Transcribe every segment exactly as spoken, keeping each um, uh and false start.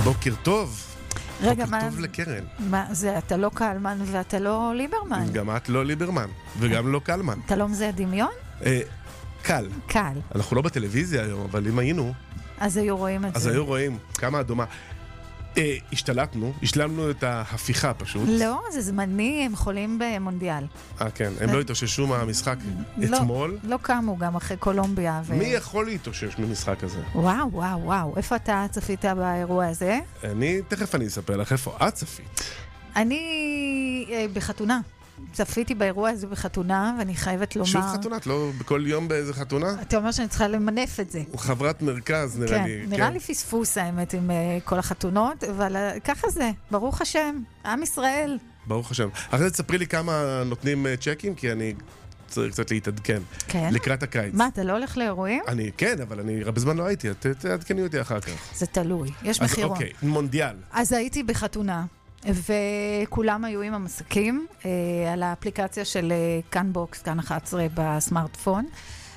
בוקר טוב. רגע, בוקר מה... טוב לקרן. מה זה? אתה לא קלמן ואתה לא ליברמן. גם את לא ליברמן, וגם לא קלמן. אתה לא מזה דמיון? אה, קל. קל. אנחנו לא בטלוויזיה היום, אבל אם היינו... אז היו רואים את אז זה. היו רואים כמה אדומה. אה, השתלטנו, השלמנו את ההפיכה פשוט. לא, זה זמני, הם חולים במונדיאל. אה, כן, הם לא התאוששו מהמשחק לא, אתמול. לא קמו גם אחרי קולומביה. ו... מי יכול להתאושש ממשחק הזה? וואו, וואו, וואו. איפה אתה צפית באירוע הזה? אני, תכף אני אספר לך איפה את צפית. אני אה, בחתונה. צפיתי באירוע הזה בחתונה, ואני חייבת לומר... שוב חתונה? את לא בכל יום באיזה חתונה? אתה אומר שאני צריכה למנף את זה. חברת מרכז, נראה כן, לי. נראה כן. לי פספוס האמת עם uh, כל החתונות, אבל uh, ככה זה, ברוך השם, עם ישראל. ברוך השם. אחרי זה תספרי לי כמה נותנים uh, צ'קים, כי אני צריך קצת להתעדכן. כן? לקראת הקיץ. מה, אתה לא הולך לאירועים? אני, כן, אבל אני הרבה זמן לא הייתי, ת- תעדכני אותי אחר כך. זה תלוי, יש אז מחירון. אוקיי, מונדיאל. אז הייתי בחתונה, וכולם היו עם המסכים, אה, על האפליקציה של אה, כאן בוקס, כאן אחת עשרה בסמארטפון,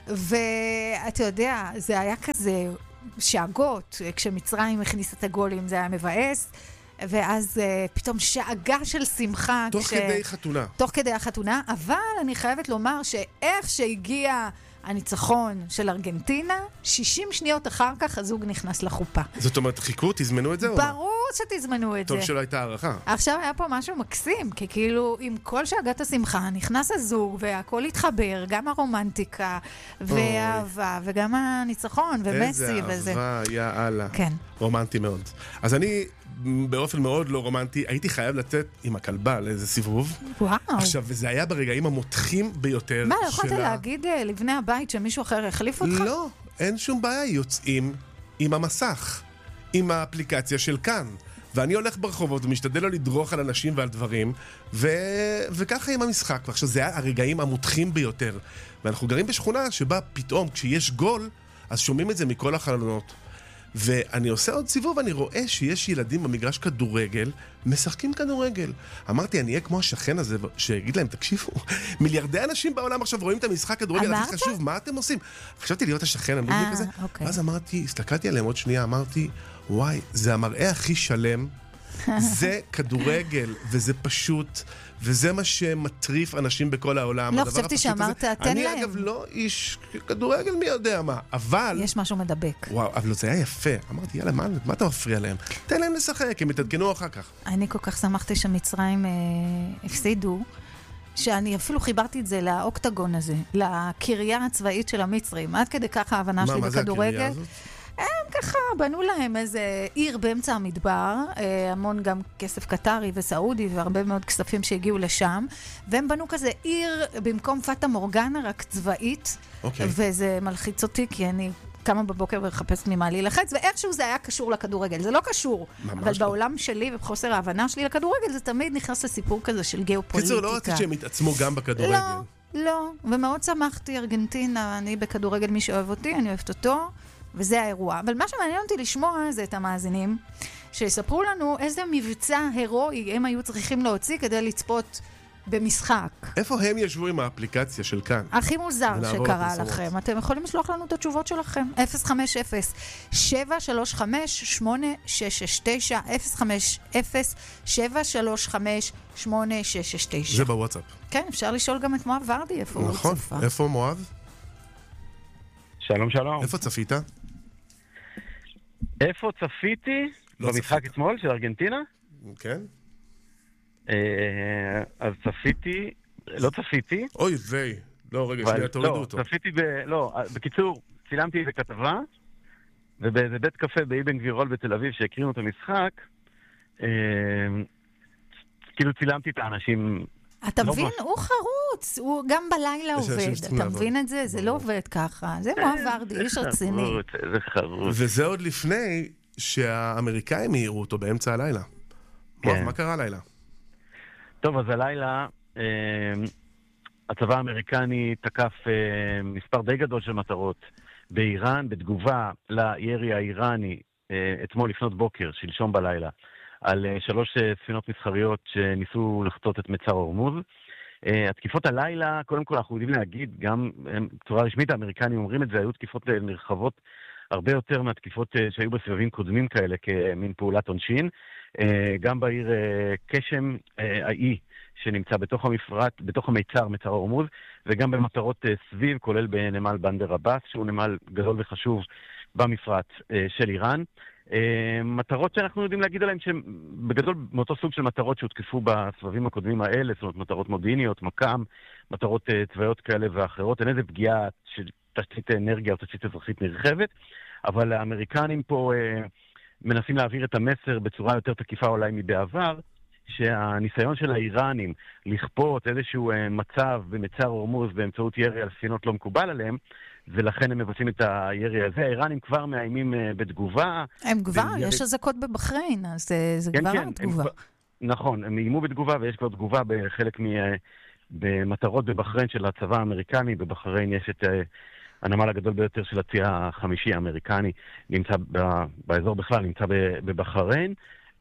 ואתה יודע, זה היה כזה שאגות, כשמצרים הכניסה את הגולים זה היה מבאס, ואז אה, פתאום שאגה של שמחה. תוך כש... כדי חתונה. תוך כדי החתונה, אבל אני חייבת לומר שאיך שהגיע הניצחון של ארגנטינה, שישים שניות אחר כך הזוג נכנס לחופה. זאת אומרת, חיכו, תזמנו את זה או מה? ברור שתזמנו את טוב זה. שלא הייתה הערכה. עכשיו היה פה משהו מקסים, כי כאילו עם כל שאגת השמחה נכנס הזוג והכל התחבר, גם הרומנטיקה והאהבה וגם הניצחון ומסי איזה וזה. אהבה, יאללה. כן. רומנטי מאוד. אז אני, באופן מאוד לא רומנטי, הייתי חייב לצאת עם הכלבה לאיזה סיבוב. וואו. עכשיו, וזה היה ברגעים המותחים ביותר מה, לא יכולת שלה. להגיד אה, לבני הבית שמישהו אחר החליף אותך? לא, אין שום בעיה, יוצאים עם המסך, עם האפליקציה של כאן. ואני הולך ברחובות ומשתדל לא לדרוך על אנשים ועל דברים, ו... וככה עם המשחק. ועכשיו, זה היה הרגעים המותחים ביותר. ואנחנו גרים בשכונה שבה פתאום, כשיש גול, אז שומעים את זה מכל החלונות. ואני עושה עוד סיבוב, ואני רואה שיש ילדים במגרש כדורגל, משחקים כדורגל. אמרתי, אני אהיה כמו השכן הזה, שיגיד להם, תקשיבו, מיליארדי אנשים בעולם עכשיו רואים את המשחק כדורגל, הכי חשוב, מה אתם עושים? חשבתי להיות השכן, אני לא כזה. אז אמרתי, הסתכלתי עליהם עוד שנייה, אמרתי, וואי, זה המראה הכי שלם, זה כדורגל, וזה פשוט, וזה מה שמטריף אנשים בכל העולם. לא, חשבתי שאמרת, תן להם. אני אגב לא איש כדורגל מי יודע מה, אבל... יש משהו מדבק. וואו, אבל זה היה יפה. אמרתי, יאללה, מה, מה אתה מפריע להם? תן להם לשחק, הם יתעדכנו אחר כך. אני כל כך שמחתי שמצרים אה, הפסידו, שאני אפילו חיברתי את זה לאוקטגון הזה, לקריה הצבאית של המצרים. עד כדי ככה ההבנה שלי בכדורגל. מה זה הקריה הזאת? הם ככה בנו להם איזה עיר באמצע המדבר, המון גם כסף קטרי וסעודי והרבה מאוד כספים שהגיעו לשם, והם בנו כזה עיר במקום פטה מורגנה רק צבאית, okay. וזה מלחיץ אותי כי אני קמה בבוקר וחפשת ממה להילחץ, ואיכשהו זה היה קשור לכדורגל, זה לא קשור, אבל לא. בעולם שלי ובחוסר ההבנה שלי לכדורגל זה תמיד נכנס לסיפור כזה של גיאופוליטיקה. קיצור, לא רצית שהם יתעצמו גם בכדורגל. לא, לא, ומאוד שמחתי ארגנטינה, אני בכדורגל מי שאוהב אותי, אני אוהבת אותו, וזה האירוע. אבל מה שמעניין אותי לשמוע זה את המאזינים, שיספרו לנו איזה מבצע הירואי הם היו צריכים להוציא כדי לצפות במשחק. איפה הם ישבו עם האפליקציה של כאן? הכי מוזר שקרה לכם. אתם יכולים לשלוח לנו את התשובות שלכם. אפס חמש אפס שבע שלוש חמש שמונה שש שש תשע אפס חמש אפס שבע שלוש חמש שמונה שש שש תשע. זה בוואטסאפ. כן, אפשר לשאול גם את מואב ורדי איפה הוא צפה. נכון, איפה מואב? שלום שלום. איפה צפית? איפה צפיתי? לא במשחק צפית. אתמול של ארגנטינה? כן. אה, אז צפיתי, לא צפיתי. אוי ויי. לא, רגע, שנייה, תורידו לא, אותו. צפיתי ב... לא, בקיצור, צילמתי איזה כתבה, ובאיזה בית קפה באבן גבירול בתל אביב שהקרינו את המשחק, אה, כאילו צילמתי את האנשים... אתה מבין? הוא חרוץ, הוא גם בלילה עובד, אתה מבין את זה? זה לא עובד ככה, זה מואב ורדי, איש רציני. זה חרוץ. וזה עוד לפני שהאמריקאים העירו אותו באמצע הלילה. מואב, מה קרה הלילה? טוב, אז הלילה הצבא האמריקני תקף מספר די גדול של מטרות באיראן, בתגובה לירי האיראני אתמול לפנות בוקר, שלשום בלילה, על שלוש ספינות מסחריות שניסו לחצות את מצר הורמוז. התקיפות הלילה, קודם כל אנחנו יודעים להגיד, גם בצורה רשמית האמריקנים אומרים את זה, היו תקיפות נרחבות הרבה יותר מהתקיפות שהיו בסבבים קודמים כאלה, כמין פעולת עונשין. גם בעיר קשם האי, שנמצא בתוך המפרט, בתוך המיצר, מיצר הורמוז, וגם במטרות סביב, כולל בנמל בנדר עבאס, שהוא נמל גדול וחשוב במפרט של איראן. מטרות שאנחנו יודעים להגיד עליהן שהן בגדול מאותו סוג של מטרות שהותקפו בסבבים הקודמים האלה, זאת אומרת מטרות מודיעיניות, מקם, מטרות צבאיות כאלה ואחרות. אין איזה פגיעה של תשתית אנרגיה או תשתית אזרחית נרחבת, אבל האמריקנים פה מנסים להעביר את המסר בצורה יותר תקיפה אולי מבעבר, שהניסיון של האיראנים לכפות איזשהו מצב במצר הורמוז באמצעות ירי על ספינות לא מקובל עליהם, ולכן הם מבצעים את הירי הזה. האיראנים כבר מאיימים בתגובה. הם כבר, בירי... יש אזעקות בבחריין, אז זה, זה כן, כבר כן, התגובה. כבר... נכון, הם איימו בתגובה, ויש כבר תגובה בחלק מ... במטרות בבחריין של הצבא האמריקני. בבחריין יש את הנמל הגדול ביותר של הצי החמישי האמריקני, נמצא ב... באזור בכלל, נמצא בבחריין.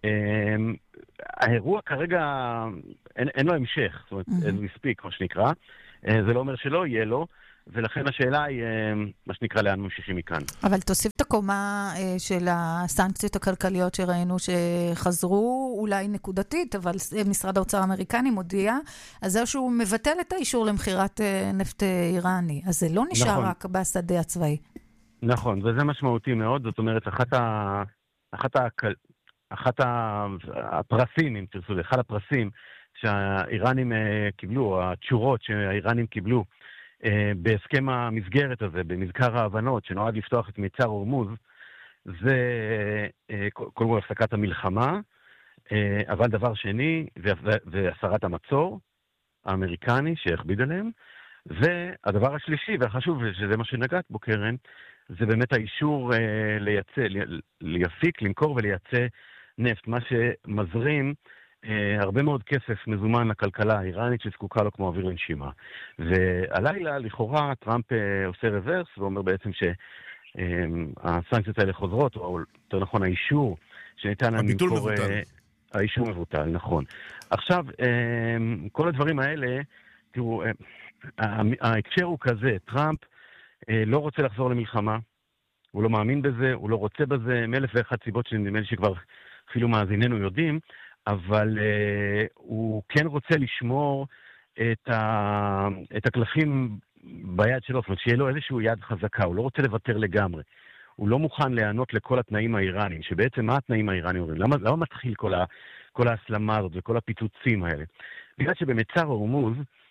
האירוע כרגע אין, אין לו המשך, זאת אומרת, אין לו מספיק, כמו שנקרא. זה לא אומר שלא יהיה לו, ולכן השאלה היא, מה שנקרא, לאן ממשיכים מכאן. אבל תוסיף את הקומה של הסנקציות הכלכליות שראינו שחזרו, אולי נקודתית, אבל משרד האוצר האמריקני מודיע, אז זה שהוא מבטל את האישור למחירת נפט איראני. אז זה לא נשאר נכון. רק בשדה הצבאי. נכון, וזה משמעותי מאוד. זאת אומרת, אחת ה... אחת ה... אחת הפרסים, אם תרצו, אחד הפרסים שהאיראנים קיבלו, התשורות שהאיראנים קיבלו בהסכם המסגרת הזה, במזכר ההבנות, שנועד לפתוח את מיצר הורמוז, זה קודם כל הפסקת המלחמה, אבל דבר שני, זה הסרת המצור האמריקני שהכביד עליהם, והדבר השלישי והחשוב, שזה מה שנגעת בו קרן, זה באמת האישור לייצא, ליפיק, למכור ולייצא נפט, מה שמזרים אה, הרבה מאוד כסף מזומן לכלכלה האיראנית שזקוקה לו כמו אוויר לנשימה. והלילה, לכאורה, טראמפ אה, עושה רוורס ואומר בעצם שהסנקציות אה, האלה חוזרות, או יותר נכון, האישור שניתן להם למכור... אה, האישור מבוטל, נכון. עכשיו, אה, כל הדברים האלה, תראו, אה, ההקשר הוא כזה, טראמפ אה, לא רוצה לחזור למלחמה, הוא לא מאמין בזה, הוא לא רוצה בזה, מאלף ואחת סיבות שנדמה לי שכבר אפילו מאזיננו יודעים, אבל uh, הוא כן רוצה לשמור את, ה... את הקלפים ביד שלו, זאת אומרת שיהיה לו איזשהו יד חזקה, הוא לא רוצה לוותר לגמרי. הוא לא מוכן להיענות לכל התנאים האיראנים, שבעצם מה התנאים האיראנים אומרים? למה, למה מתחיל כל, ה... כל ההסלמה הזאת וכל הפיצוצים האלה? בגלל שבמצר הורמוז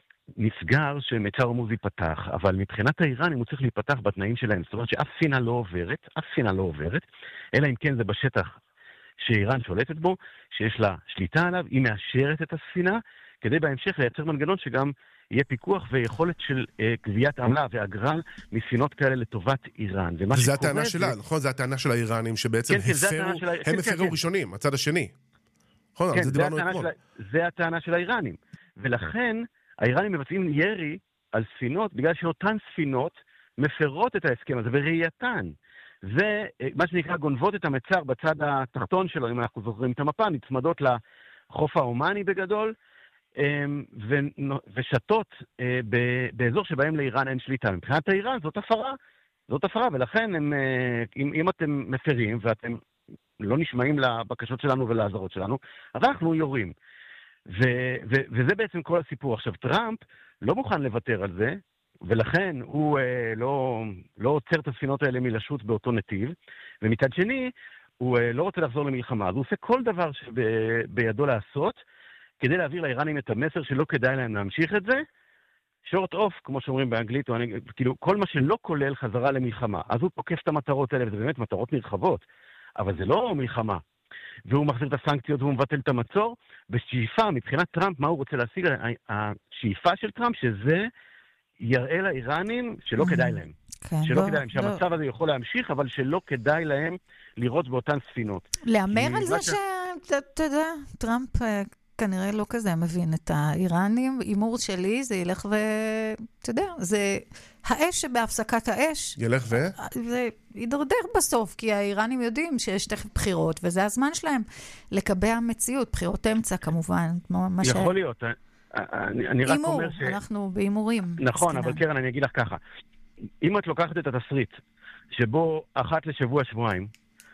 נסגר שמצר הורמוז ייפתח, אבל מבחינת האיראנים הוא צריך להיפתח בתנאים שלהם, זאת אומרת שאף סינה לא עוברת, אף סינה לא עוברת, אלא אם כן זה בשטח שאיראן שולטת בו, שיש לה שליטה עליו, היא מאשרת את הספינה, כדי בהמשך לייצר מנגנון שגם יהיה פיקוח ויכולת של אה, גביית עמלה ואגרה מספינות כאלה לטובת איראן. וזה הטענה זה... שלה, נכון? זה הטענה של האיראנים, שבעצם כן, הפרו, כן, הם כן, הפרו כן, ראשונים, הצד השני. נכון, כן, זה זה דיברנו אתמול. של... זה הטענה של האיראנים. ולכן, האיראנים מבצעים ירי על ספינות, בגלל שאותן ספינות מפרות את ההסכם הזה, וראייתן. זה מה שנקרא גונבות את המצר בצד התחתון שלו, אם אנחנו זוכרים את המפה, נצמדות לחוף האומני בגדול, ושתות באזור שבהם לאיראן אין שליטה. מבחינת האיראן זאת הפרה, זאת הפרה, ולכן הם, אם, אם אתם מפרים ואתם לא נשמעים לבקשות שלנו ולעזרות שלנו, אז אנחנו יורים. ו, ו, וזה בעצם כל הסיפור. עכשיו, טראמפ לא מוכן לוותר על זה, ולכן הוא אה, לא, לא עוצר את הספינות האלה מלשוט באותו נתיב, ומצד שני הוא אה, לא רוצה לחזור למלחמה, אז הוא עושה כל דבר שבידו לעשות, כדי להעביר לאיראנים את המסר שלא כדאי להם להמשיך את זה, שורט אוף, כמו שאומרים באנגלית, או, כאילו כל מה שלא כולל חזרה למלחמה, אז הוא תוקף את המטרות האלה, וזה באמת מטרות נרחבות, אבל זה לא מלחמה, והוא מחזיר את הסנקציות והוא מבטל את המצור, בשאיפה, מבחינת טראמפ, מה הוא רוצה להשיג? השאיפה של טראמפ, שזה יראה לאיראנים שלא כדאי להם. שלא כדאי להם, שהמצב הזה יכול להמשיך, אבל שלא כדאי להם לראות באותן ספינות. לאמר על זה שאתה יודע, טראמפ כנראה לא כזה מבין את האיראנים. אימור שלי זה ילך ו... אתה יודע, זה האש שבהפסקת האש. ילך ו? זה ידרדר בסוף, כי האיראנים יודעים שיש תכף בחירות, וזה הזמן שלהם לקבע מציאות, בחירות אמצע כמובן. יכול להיות, אני רק אומר ש... אנחנו באימורים. נכון, אבל קרן, אני אגיד לך ככה. אם את לוקחת את התסריט, שבו אחת לשבוע שבועיים,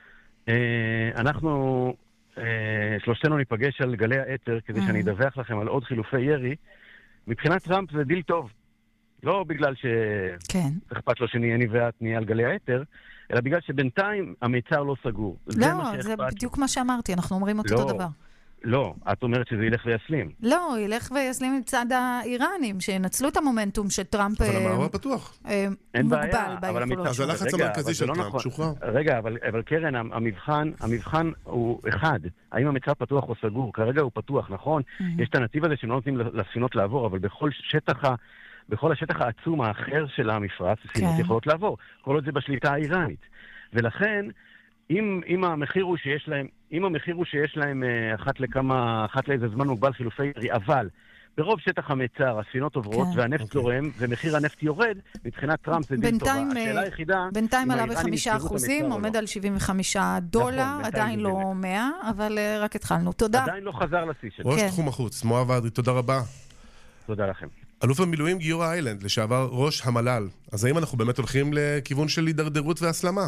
אנחנו שלושתנו ניפגש על גלי האתר כדי שאני אדווח לכם על עוד חילופי ירי. מבחינת טראמפ זה דיל טוב. לא בגלל שאכפת לו שנהיה אני ואת נהיה על גלי האתר, אלא בגלל שבינתיים המיצר לא סגור. לא, זה בדיוק מה שאמרתי, אנחנו אומרים אותו דבר. לא, את אומרת שזה ילך ויסלים. לא, ילך ויסלים מצד האיראנים, שינצלו את המומנטום שטראמפ אבל המעבר פתוח. מוגבל ביכולות. אז הלחץ המרכזי של טראמפ, שוחרר. רגע, אבל קרן, המבחן הוא אחד. האם המצר פתוח או סגור? כרגע הוא פתוח, נכון? יש את הנתיב הזה שלא נותנים לספינות לעבור, אבל בכל שטח ה... בכל השטח העצום האחר של המפרץ, הספינות יכולות לעבור. כל עוד זה בשליטה האיראנית. ולכן, אם, אם המחיר הוא שיש להם, אם המחיר הוא שיש להם אחת לכמה, אחת לאיזה זמן מוגבל חילופי ירי, אבל ברוב שטח המצר, הספינות עוברות כן. והנפט זורם, okay. ומחיר הנפט יורד, מבחינת טראמפ זה דין טובה. השאלה היחידה... בינתיים עלה בחמישה אחוזים, עומד על שבעים וחמישה דולר, נכון, עדיין לא מאה, אבל רק התחלנו. תודה. עדיין לא חזר לשיא שלו. ראש כן. תחום החוץ, מואב אדרי, תודה רבה. תודה לכם. אלוף המילואים גיורא איילנד, לשעבר ראש המל"ל. אז האם אנחנו באמת הולכים לכיוון של הידרדרות והסלמה?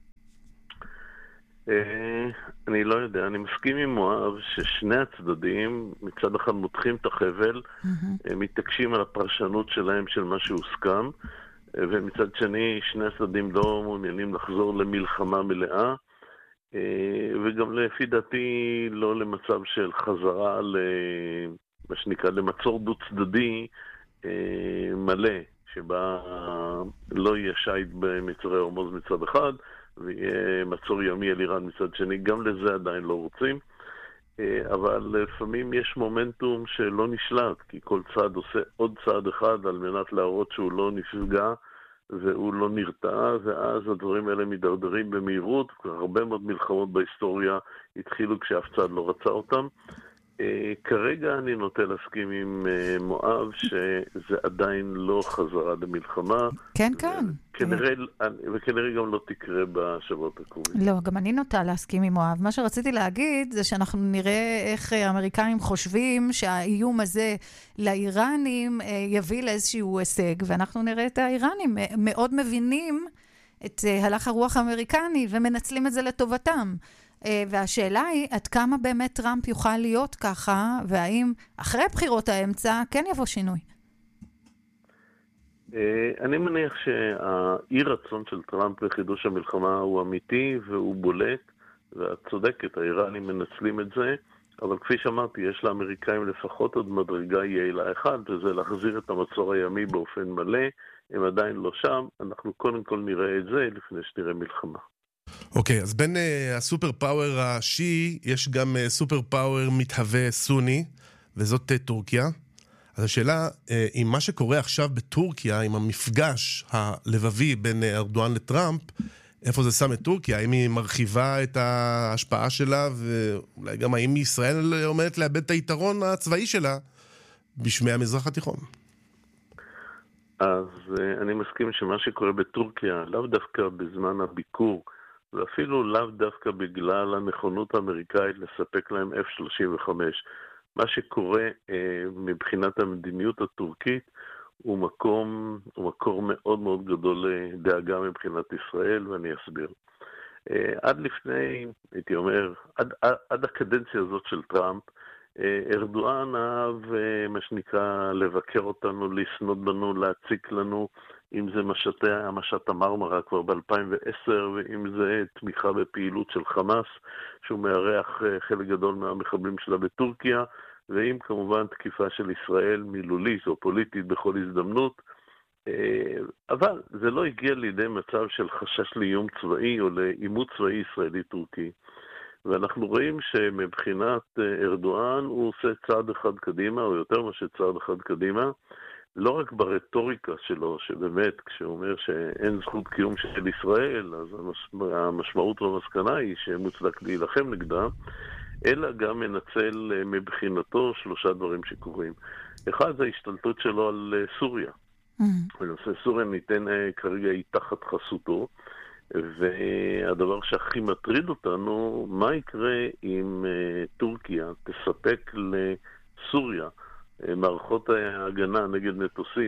אני לא יודע, אני מסכים עם מואב ששני הצדדים מצד אחד מותחים את החבל, מתעקשים על הפרשנות שלהם של מה שהוסכם, ומצד שני שני הצדדים לא מעוניינים לחזור למלחמה מלאה, וגם לפי דעתי לא למצב של חזרה למה שנקרא למצור דו צדדי מלא, שבה לא יהיה שייט במצרי הורמוז מצד אחד, ויהיה מצור ימי על איראן מצד שני, גם לזה עדיין לא רוצים, אבל לפעמים יש מומנטום שלא נשלט, כי כל צד עושה עוד צעד אחד על מנת להראות שהוא לא נפגע והוא לא נרתע, ואז הדברים האלה מדרדרים במהירות. הרבה מאוד מלחמות בהיסטוריה התחילו כשאף צד לא רצה אותם. כרגע אני נוטה להסכים עם מואב שזה עדיין לא חזרה למלחמה. כן, כן. כנראה, וכנראה גם לא תקרה בשבועות הקרובים. לא, גם אני נוטה להסכים עם מואב. מה שרציתי להגיד זה שאנחנו נראה איך האמריקאים חושבים שהאיום הזה לאיראנים יביא לאיזשהו הישג, ואנחנו נראה את האיראנים מאוד מבינים את הלך הרוח האמריקני ומנצלים את זה לטובתם. והשאלה היא, עד כמה באמת טראמפ יוכל להיות ככה, והאם אחרי בחירות האמצע כן יבוא שינוי? אני מניח שהאי רצון של טראמפ לחידוש המלחמה הוא אמיתי והוא בולט, ואת צודקת, האיראנים מנצלים את זה, אבל כפי שאמרתי, יש לאמריקאים לפחות עוד מדרגה יעילה אחד, וזה להחזיר את המצור הימי באופן מלא. הם עדיין לא שם, אנחנו קודם כל נראה את זה לפני שנראה מלחמה. אוקיי, אז בין uh, הסופר פאוור השיעי, יש גם uh, סופר פאוור מתהווה סוני, וזאת uh, טורקיה. אז השאלה, uh, אם מה שקורה עכשיו בטורקיה, עם המפגש הלבבי בין uh, ארדואן לטראמפ, איפה זה שם את טורקיה? האם היא מרחיבה את ההשפעה שלה, ואולי גם האם ישראל עומדת לאבד את היתרון הצבאי שלה בשמי המזרח התיכון? אז uh, אני מסכים שמה שקורה בטורקיה, לאו דווקא בזמן הביקור, ואפילו לאו דווקא בגלל הנכונות האמריקאית לספק להם אף שלושים וחמש. מה שקורה אה, מבחינת המדיניות הטורקית הוא מקום, הוא מקור מאוד מאוד גדול לדאגה מבחינת ישראל, ואני אסביר. אה, עד לפני, הייתי אומר, עד, עד, עד הקדנציה הזאת של טראמפ, אה, ארדואן אהב, אה, מה שנקרא, לבקר אותנו, לסנות בנו, להציק לנו, אם זה משט, המשט המרמרה כבר ב-אלפיים ועשר, ואם זה תמיכה בפעילות של חמאס, שהוא מארח חלק גדול מהמחבלים שלה בטורקיה, ואם כמובן תקיפה של ישראל מילולית או פוליטית בכל הזדמנות. אבל זה לא הגיע לידי מצב של חשש לאיום צבאי או לאימות צבאי ישראלי-טורקי. ואנחנו רואים שמבחינת ארדואן הוא עושה צעד אחד קדימה, או יותר מאשר צעד אחד קדימה, לא רק ברטוריקה שלו, שבאמת כשהוא אומר שאין זכות קיום של ישראל, אז המשמעות והמסקנה היא שמוצדק להילחם נגדה, אלא גם מנצל מבחינתו שלושה דברים שקורים. אחד זה ההשתלטות שלו על סוריה. בנושא סוריה ניתן כרגע היא תחת חסותו, והדבר שהכי מטריד אותנו, מה יקרה אם טורקיה תספק לסוריה מערכות ההגנה נגד מטוסים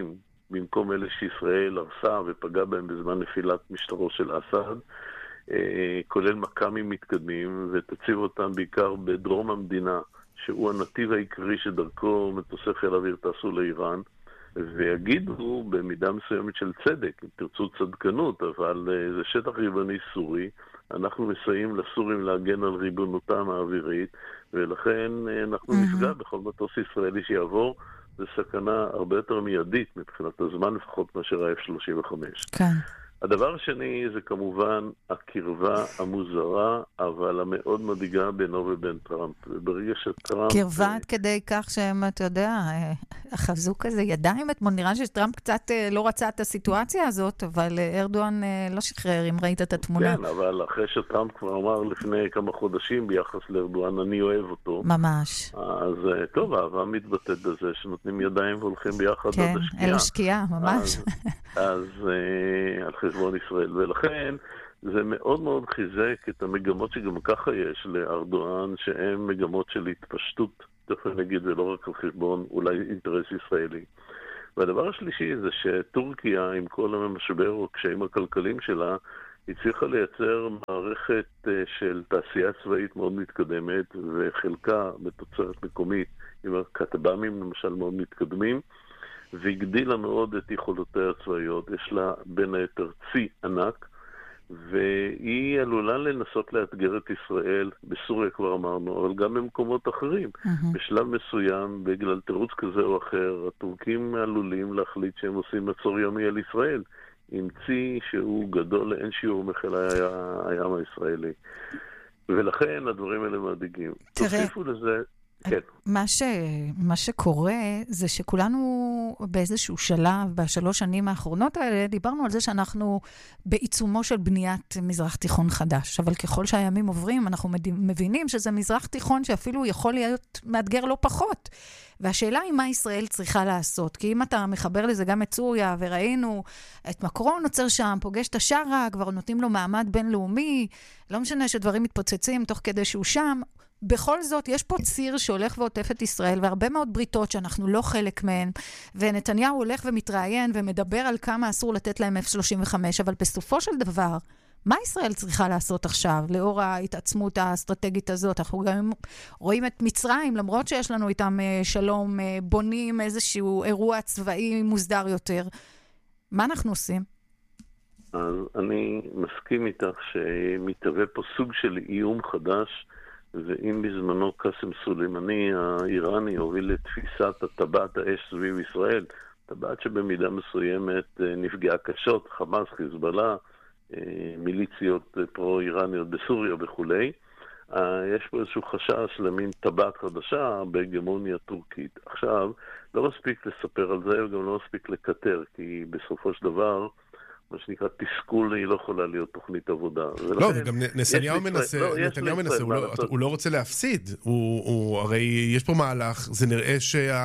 במקום אלה שישראל הרסה ופגעה בהם בזמן נפילת משטרו של אסד, כולל מקמים מתקדמים, ותציב אותם בעיקר בדרום המדינה, שהוא הנתיב העיקרי שדרכו מטוסי חיל האוויר טסו לאיראן, ויגידו במידה מסוימת של צדק, אם תרצו צדקנות, אבל זה שטח ריבוני סורי, אנחנו מסייעים לסורים להגן על ריבונותם האווירית, ולכן אנחנו נפגע בכל מטוס ישראלי שיעבור, זה סכנה הרבה יותר מיידית מבחינת הזמן, לפחות מאשר ה-אף שלושים וחמש. כן. הדבר השני זה כמובן הקרבה המוזרה, אבל המאוד מדאיגה בינו ובין טראמפ. וברגע שטראמפ... קרבה עד כדי כך שהם, אתה יודע, אחזו כזה ידיים אתמול. נראה שטראמפ קצת לא רצה את הסיטואציה הזאת, אבל ארדואן לא שחרר, אם ראית את התמונה. כן, אבל אחרי שטראמפ כבר אמר לפני כמה חודשים ביחס לארדואן, אני אוהב אותו. ממש. אז טוב, האהבה מתבטאת בזה שנותנים ידיים והולכים ביחד כן, עד השקיעה. אל השקיעה, ממש. אז, אז על חשבון ישראל, ולכן זה מאוד מאוד חיזק את המגמות שגם ככה יש לארדואן, שהן מגמות של התפשטות, תכף נגיד, זה לא רק על חשבון אולי אינטרס ישראלי. והדבר השלישי זה שטורקיה, עם כל המשבר או קשיים הכלכליים שלה, הצליחה לייצר מערכת של תעשייה צבאית מאוד מתקדמת, וחלקה בתוצרת מקומית, עם הכטב"מים למשל מאוד מתקדמים, והגדילה מאוד את יכולותיה הצבאיות. יש לה בין היתר צי ענק, והיא עלולה לנסות לאתגר את ישראל, בסוריה כבר אמרנו, אבל גם במקומות אחרים. Mm-hmm. בשלב מסוים, בגלל תירוץ כזה או אחר, הטורקים עלולים להחליט שהם עושים מצור ימי על ישראל, עם צי שהוא גדול לאין שיעור מחיל הים הישראלי. ולכן הדברים האלה מדאיגים. תוסיפו לזה... כן. מה ש... מה שקורה זה שכולנו באיזשהו שלב, בשלוש שנים האחרונות האלה, דיברנו על זה שאנחנו בעיצומו של בניית מזרח תיכון חדש. אבל ככל שהימים עוברים, אנחנו מבינים שזה מזרח תיכון שאפילו יכול להיות מאתגר לא פחות. והשאלה היא מה ישראל צריכה לעשות. כי אם אתה מחבר לזה גם את סוריה, וראינו את מקרון עוצר שם, פוגש את השרה, כבר נותנים לו מעמד בינלאומי, לא משנה שדברים מתפוצצים תוך כדי שהוא שם, בכל זאת, יש פה ציר שהולך ועוטף את ישראל, והרבה מאוד בריתות שאנחנו לא חלק מהן, ונתניהו הולך ומתראיין ומדבר על כמה אסור לתת להם אף שלושים וחמש, אבל בסופו של דבר, מה ישראל צריכה לעשות עכשיו, לאור ההתעצמות האסטרטגית הזאת? אנחנו גם רואים את מצרים, למרות שיש לנו איתם שלום, בונים איזשהו אירוע צבאי מוסדר יותר. מה אנחנו עושים? אז אני מסכים איתך שמתהווה פה סוג של איום חדש, ואם בזמנו קאסם סולימני האיראני הוביל לתפיסת הטבעת האש סביב ישראל, טבעת שבמידה מסוימת נפגעה קשות, חמאס, חיזבאללה, מיליציות פרו-איראניות בסוריה וכולי, יש פה איזשהו חשש למין טבעת חדשה בהגמוניה טורקית. עכשיו, לא מספיק לספר על זה וגם לא מספיק לקטר, כי בסופו של דבר מה שנקרא תסכול היא לא יכולה להיות תוכנית עבודה. לא, וגם נתניהו מנסה, נתניהו מנסה, הוא לא רוצה להפסיד. הרי יש פה מהלך, זה נראה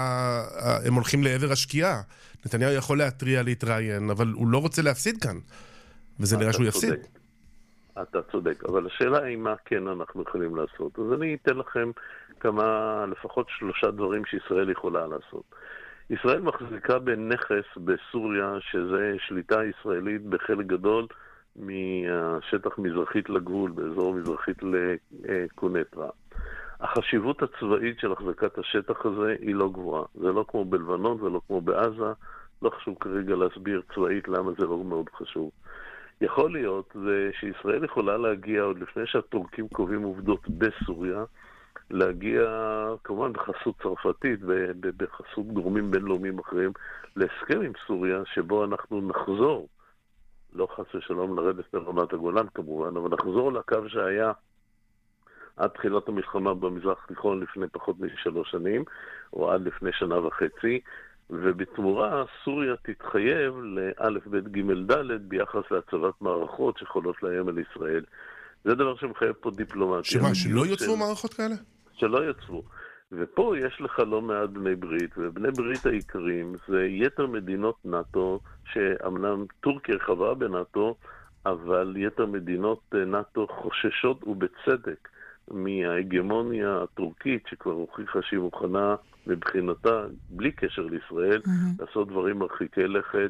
שהם הולכים לעבר השקיעה. נתניהו יכול להטריע, להתראיין, אבל הוא לא רוצה להפסיד כאן. וזה נראה שהוא יפסיד. אתה צודק, אבל השאלה היא מה כן אנחנו יכולים לעשות. אז אני אתן לכם כמה, לפחות שלושה דברים שישראל יכולה לעשות. ישראל מחזיקה בנכס בסוריה, שזה שליטה ישראלית בחלק גדול מהשטח מזרחית לגבול, באזור מזרחית לקונטרה. החשיבות הצבאית של החזקת השטח הזה היא לא גבוהה. זה לא כמו בלבנון ולא כמו בעזה, לא חשוב כרגע להסביר צבאית למה זה לא מאוד חשוב. יכול להיות שישראל יכולה להגיע עוד לפני שהטורקים קובעים עובדות בסוריה, להגיע כמובן בחסות צרפתית ובחסות גורמים בינלאומיים אחרים להסכם עם סוריה שבו אנחנו נחזור, לא חס ושלום לרדת לרמת הגולן כמובן, אבל נחזור לקו שהיה עד תחילת המלחמה במזרח התיכון לפני פחות משלוש שנים או עד לפני שנה וחצי, ובתמורה סוריה תתחייב לאלף בית ג' ד' ביחס להצבת מערכות שיכולות לאיים על ישראל. זה דבר שמחייב פה דיפלומטיה. שמה, שלא יוצבו מערכות כאלה? שלא יוצבו. ופה יש לך לא מעט בני ברית, ובני ברית העיקריים זה יתר מדינות נאטו, שאמנם טורקיה חווה בנאטו, אבל יתר מדינות נאטו חוששות ובצדק מההגמוניה הטורקית, שכבר הוכיחה שהיא מוכנה מבחינתה, בלי קשר לישראל, mm-hmm. לעשות דברים מרחיקי לכת,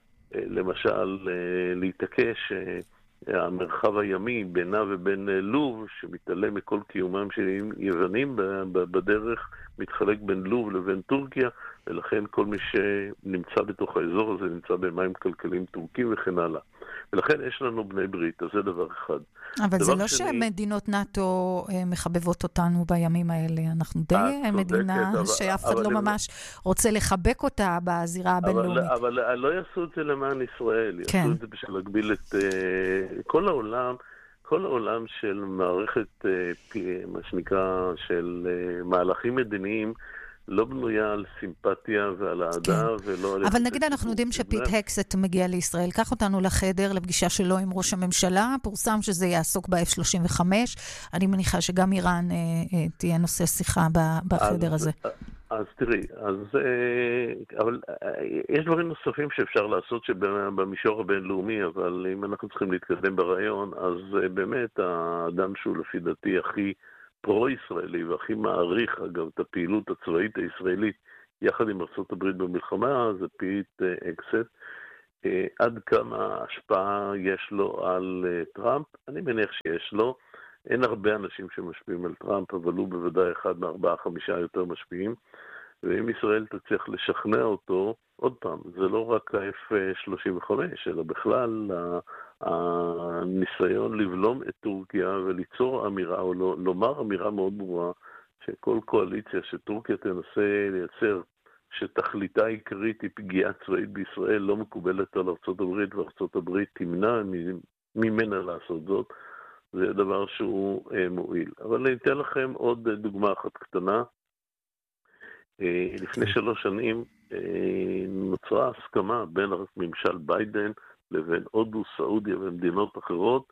למשל להתעקש המרחב הימי בינה ובין לוב, שמתעלם מכל קיומם של יוונים בדרך, מתחלק בין לוב לבין טורקיה, ולכן כל מי שנמצא בתוך האזור הזה נמצא במים כלכליים טורקים וכן הלאה. ולכן יש לנו בני ברית, אז זה דבר אחד. אבל זה לא שני, שמדינות נאטו מחבבות אותנו בימים האלה. אנחנו די מדינה שאף אחד לא ממש רוצה לחבק אותה בזירה הבינלאומית. אבל, אבל לא יעשו את זה למען ישראל, יעשו כן. את זה בשביל להגביל את uh, כל העולם, כל העולם של מערכת, uh, מה שנקרא, של uh, מהלכים מדיניים, לא בנויה על סימפתיה ועל העדה, ולא על... אבל נגיד אנחנו יודעים שפיט הקסט מגיע לישראל. קח אותנו לחדר, לפגישה שלו עם ראש הממשלה. פורסם שזה יעסוק ב-אף שלושים וחמש. אני מניחה שגם איראן תהיה נושא שיחה בחדר הזה. אז תראי, אז... אבל יש דברים נוספים שאפשר לעשות במישור הבינלאומי, אבל אם אנחנו צריכים להתקדם ברעיון, אז באמת האדם שהוא לפי דעתי הכי... פרו-ישראלי והכי מעריך, אגב, את הפעילות הצבאית הישראלית יחד עם ארצות הברית במלחמה, זה פיט אקסט. עד כמה השפעה יש לו על טראמפ? אני מניח שיש לו. אין הרבה אנשים שמשפיעים על טראמפ, אבל הוא בוודאי אחד מארבעה, חמישה יותר משפיעים. ואם ישראל תצליח לשכנע אותו, עוד פעם, זה לא רק ה-אף שלושים וחמש, אלא בכלל הניסיון לבלום את טורקיה וליצור אמירה, או לומר אמירה מאוד ברורה, שכל קואליציה שטורקיה תנסה לייצר, שתכליתה העיקרית היא פגיעה צבאית בישראל, לא מקובלת על ארצות הברית, וארצות הברית תמנע ממנה לעשות זאת, זה דבר שהוא מועיל. אבל אני אתן לכם עוד דוגמה אחת קטנה. לפני שלוש שנים נוצרה הסכמה בין ממשל ביידן לבין הודו, סעודיה ומדינות אחרות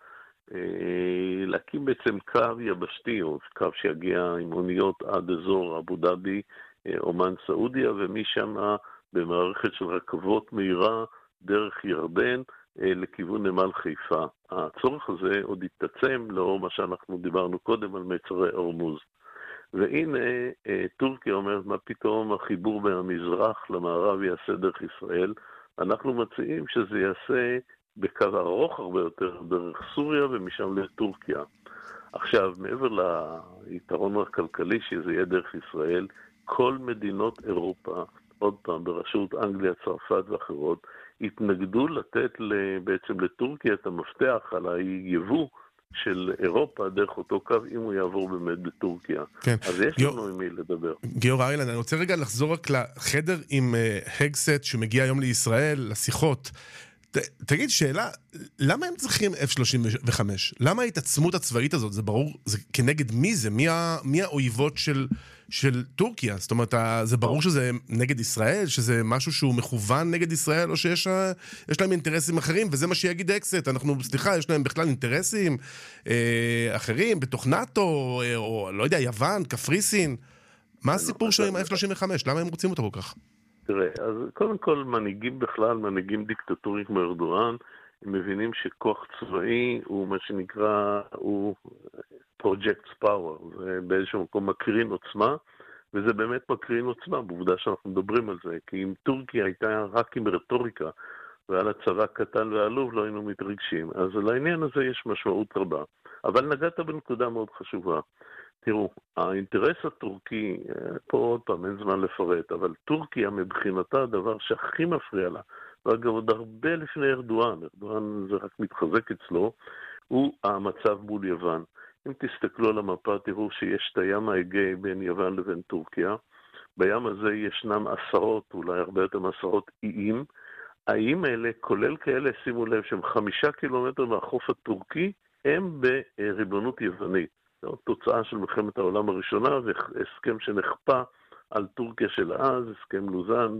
להקים בעצם קו יבשתי, או קו שיגיע עם אוניות עד אזור אבו דאבי, אומן, סעודיה, ומשם במערכת של רכבות מהירה דרך ירדן לכיוון נמל חיפה. הצורך הזה עוד התעצם לאור מה שאנחנו דיברנו קודם על מצרי הורמוז. והנה טורקיה אומרת, מה פתאום החיבור בין המזרח למערב יעשה דרך ישראל? אנחנו מציעים שזה יעשה בקו ארוך הרבה יותר דרך סוריה ומשם לטורקיה. עכשיו, מעבר ליתרון הכלכלי שזה יהיה דרך ישראל, כל מדינות אירופה, עוד פעם בראשות אנגליה, צרפת ואחרות, התנגדו לתת בעצם לטורקיה את המפתח על היבוא של אירופה דרך אותו קו, אם הוא יעבור באמת בטורקיה. כן. אז יש גיאור... לנו עם מי לדבר. גיאור אריילנד, אני רוצה רגע לחזור רק לחדר עם uh, הגסט שמגיע היום לישראל, לשיחות. ת, תגיד, שאלה, למה הם צריכים אף שלושים וחמש? למה ההתעצמות הצבאית הזאת? זה ברור, זה כנגד מי זה? מי, ה, מי האויבות של, של טורקיה? זאת אומרת, זה ברור שזה נגד ישראל, שזה משהו שהוא מכוון נגד ישראל, או שיש יש להם אינטרסים אחרים, וזה מה שיגיד אקסט. אנחנו, סליחה, יש להם בכלל אינטרסים אה, אחרים, בתוך נאטו, או, או לא יודע, יוון, קפריסין. מה הסיפור שלהם עם אף שלושים וחמש? למה הם רוצים אותו כל כך? תראה, אז קודם כל מנהיגים בכלל, מנהיגים דיקטטוריים כמו ארדואן, הם מבינים שכוח צבאי הוא מה שנקרא, הוא projects power, זה באיזשהו מקום מקרין עוצמה, וזה באמת מקרין עוצמה, בעובדה שאנחנו מדברים על זה, כי אם טורקיה הייתה רק עם רטוריקה, ועל הצבא קטן ועלוב לא היינו מתרגשים, אז לעניין הזה יש משמעות רבה. אבל נגעת בנקודה מאוד חשובה. תראו, האינטרס הטורקי, פה עוד פעם אין זמן לפרט, אבל טורקיה מבחינתה הדבר שהכי מפריע לה, ואגב עוד הרבה לפני ארדואן, ארדואן זה רק מתחזק אצלו, הוא המצב מול יוון. אם תסתכלו על המפה תראו שיש את הים האגאי בין יוון לבין טורקיה, בים הזה ישנם עשרות, אולי הרבה יותר מעשרות איים, האיים האלה, כולל כאלה, שימו לב, שהם חמישה קילומטר מהחוף הטורקי, הם בריבונות יוונית. זו תוצאה של מלחמת העולם הראשונה, והסכם שנחפה על טורקיה של אז, הסכם לוזן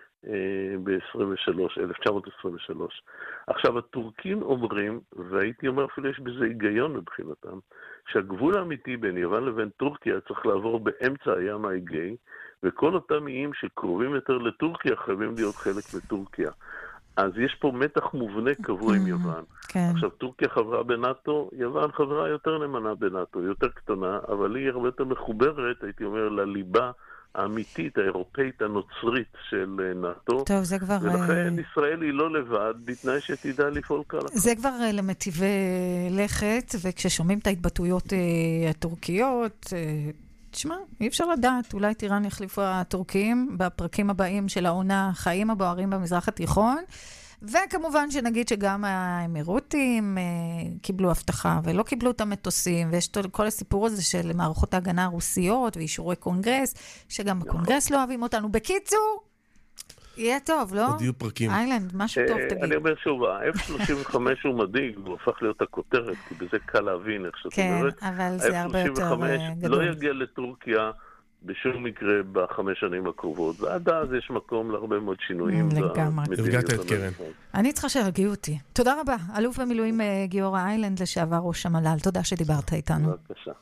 ב-אלף תשע מאות עשרים ושלוש. עכשיו, הטורקים אומרים, והייתי אומר אפילו יש בזה היגיון מבחינתם, שהגבול האמיתי בין יוון לבין טורקיה צריך לעבור באמצע הים האגאי, וכל אותם איים שקרובים יותר לטורקיה חייבים להיות חלק מטורקיה. אז יש פה מתח מובנה קבוע עם יוון. כן. עכשיו, טורקיה חברה בנאטו, יוון חברה יותר נאמנה בנאטו, יותר קטנה, אבל היא הרבה יותר מחוברת, הייתי אומר, לליבה האמיתית, האירופאית, הנוצרית של נאטו. טוב, זה כבר... ולכן ישראל היא לא לבד, בתנאי שתדע לפעול כהלכה. זה כבר למטיבי לכת, וכששומעים את ההתבטאויות הטורקיות, תשמע, אי אפשר לדעת, אולי טיראן יחליפו הטורקים בפרקים הבאים של העונה חיים הבוערים במזרח התיכון, וכמובן שנגיד שגם האמירותים אה, קיבלו הבטחה ולא קיבלו את המטוסים, ויש כל הסיפור הזה של מערכות ההגנה הרוסיות ואישורי קונגרס, שגם בקונגרס לא אוהבים אותנו. בקיצור, יהיה טוב, לא? עוד יהיו פרקים. איילנד, משהו טוב תגיד. אני אומר שוב, ה-אף שלושים וחמש הוא מדאיג, הוא הפך להיות הכותרת, כי בזה קל להבין איך שאת אומרת. כן, אבל זה הרבה יותר גדול. לא יגיע לטורקיה בשום מקרה בחמש שנים הקרובות, ועד אז יש מקום להרבה מאוד שינויים. לגמרי. הרגעת את קרן. אני צריכה שהרגיעו אותי. תודה רבה. אלוף במילואים גיורא איילנד, לשעבר ראש המל"ל. תודה שדיברת איתנו. בבקשה.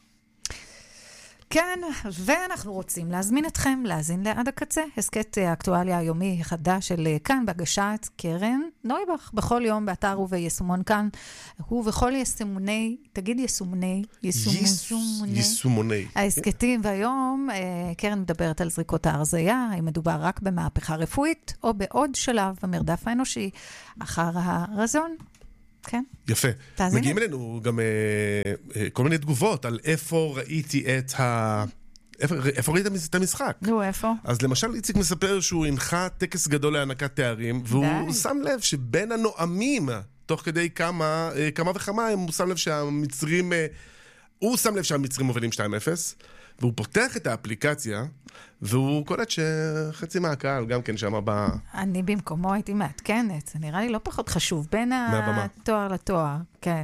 כן, ואנחנו רוצים להזמין אתכם להאזין לעד הקצה, הסקט האקטואליה היומי החדש של כאן בהגשת קרן נויבך, בכל יום באתר וביישומון כאן, הוא וכל יישומוני, תגיד יישומוני, יישומוני, יישומוני. ההסקטים, והיום קרן מדברת על זריקות ההרזיה, האם מדובר רק במהפכה רפואית, או בעוד שלב במרדף האנושי, אחר הרזון. כן. יפה. תאזינו. מגיעים אלינו גם אה, אה, כל מיני תגובות על איפה ראיתי את ה... איפה, איפה ראית את המשחק? נו, איפה? אז למשל איציק מספר שהוא הנחה טקס גדול להענקת תארים, והוא די. שם לב שבין הנואמים, תוך כדי כמה, אה, כמה וכמה, הוא שם לב שהמצרים... אה, הוא שם לב שהמצרים מובילים שתיים אפס, והוא פותח את האפליקציה, והוא קולט שחצי מהקהל גם כן שם הבא... אני במקומו הייתי מעדכנת, זה נראה לי לא פחות חשוב, בין התואר לתואר, כן.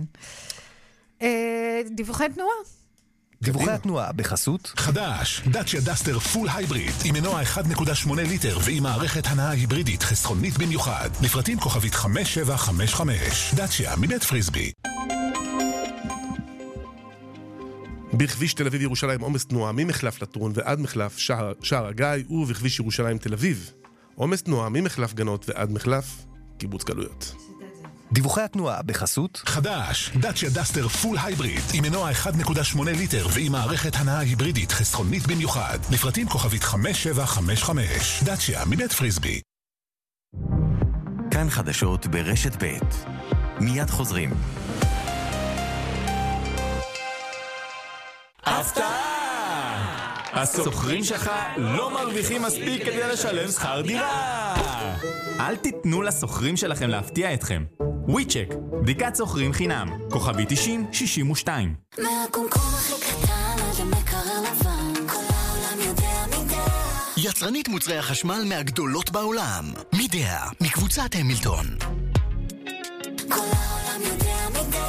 דיווחי תנועה. דיווחי התנועה בחסות חדש, דאצ'יה דסטר פול הייבריד עם מנוע אחד נקודה שמונה ליטר ועם מערכת הנעה היברידית חסכונית במיוחד. לפרטים כוכבית חמש שבע חמש חמש. דאצ'יה מבית פריסבי. בכביש תל אביב ירושלים עומס תנועה ממחלף לטרון ועד מחלף שער, שער הגיא, ובכביש ירושלים תל אביב עומס תנועה ממחלף גנות ועד מחלף קיבוץ גלויות. דיווחי התנועה בחסות חדש, דאצ'יה דסטר פול הייבריד עם מנוע אחד נקודה שמונה ליטר ועם מערכת הנעה היברידית חסכונית במיוחד. לפרטים כוכבית חמש שבע חמש חמש. דאצ'יה מבית פריסבי. כאן חדשות ברשת ב'. מיד חוזרים. הפתעה! הסוחרים שלך לא מרוויחים מספיק כדי לשלם שכר דירה. אל תיתנו לסוחרים שלכם להפתיע אתכם. וויצ'ק, בדיקת סוחרים חינם, כוכבי תשעים שישים ושתיים. מהקומקום הכי קטן עד למקרר לבן, כל העולם יודע מידע. יצרנית מוצרי החשמל מהגדולות בעולם, מידע, מקבוצת המילטון. כל העולם יודע מידע.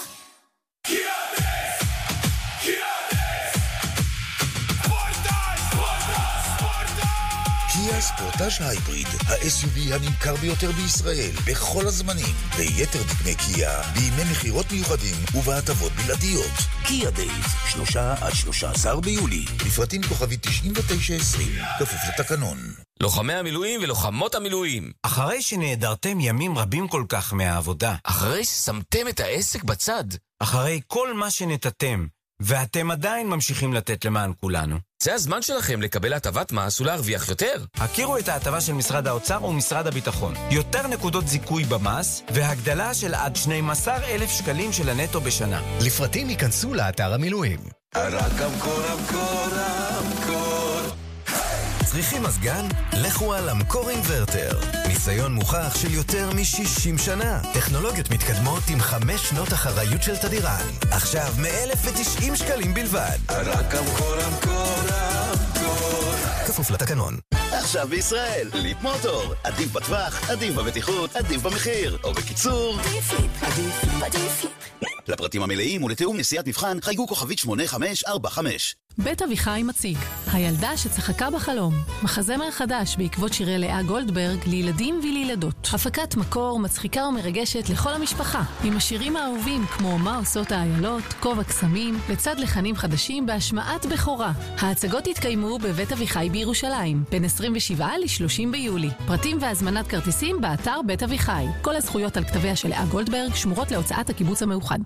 קיה ספורטאז' הייבריד, ה-אס יו וי הנמכר ביותר בישראל בכל הזמנים, ויתר דגמי קיה בימי מחירות מיוחדים ובהטבות בלעדיות. קיה דייז, שלושה עד שלושה עשר ביולי, לפרטים כוכבית תשעים ותשע עשרים, כפוף לתקנון. לוחמי המילואים ולוחמות המילואים, אחרי שנעדרתם ימים רבים כל כך מהעבודה, אחרי ששמתם את העסק בצד, אחרי כל מה שנתתם, ואתם עדיין ממשיכים לתת למען כולנו, זה הזמן שלכם לקבל הטבת מס ולהרוויח יותר. הכירו את ההטבה של משרד האוצר ומשרד הביטחון. יותר נקודות זיכוי במס, והגדלה של עד שנים עשר אלף שקלים של הנטו בשנה. לפרטים ייכנסו לאתר המילואים. רק המקור, המקור, המקור. צריכים מזגן? לכו על המקור אינברטר. ניסיון מוכח של יותר מ-שישים שנה. טכנולוגיות מתקדמות עם חמש שנות אחריות של תדירן. עכשיו מ-אלף ותשעים שקלים בלבד. רק המקור, המקור, המקור. כפוף לתקנון. עכשיו בישראל, ליפ מוטור. עדיף בטווח, עדיף בבטיחות, עדיף במחיר. או בקיצור, עדיף ליפ, עדיף ליפ, עדיף ליפ. לפרטים המלאים ולתיאום נסיעת מבחן חייגו כוכבית שמונה חמש ארבע חמש. בית אביחי מציג הילדה שצחקה בחלום, מחזמר חדש בעקבות שירי לאה גולדברג לילדים ולילדות. הפקת מקור מצחיקה ומרגשת לכל המשפחה, עם השירים האהובים כמו מה עושות האיילות, כובע קסמים, לצד לחנים חדשים בהשמעת בכורה. ההצגות התקיימו בבית אביחי בירושלים בין עשרים ושבעה לשלושים ביולי. פרטים והזמנת כרטיסים באתר בית אביחי. כל הזכויות על כתביה של לאה גולדברג שמורות להוצאת הקיבוץ המאוחד.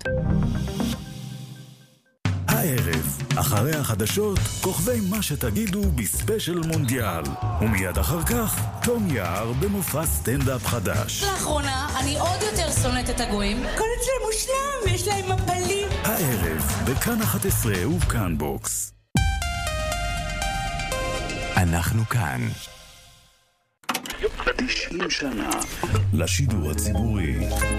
הערב, אחרי החדשות, כוכבי מה שתגידו בספיישל מונדיאל. ומיד אחר כך, תום יער במופע סטנדאפ חדש. לאחרונה, אני עוד יותר שונאת את הגויים. כל אצלם מושלם, יש להם מפלים. הערב, בכאן אחת עשרה ובכאן בוקס. אנחנו כאן. תשעים שנה לשידור הציבורי.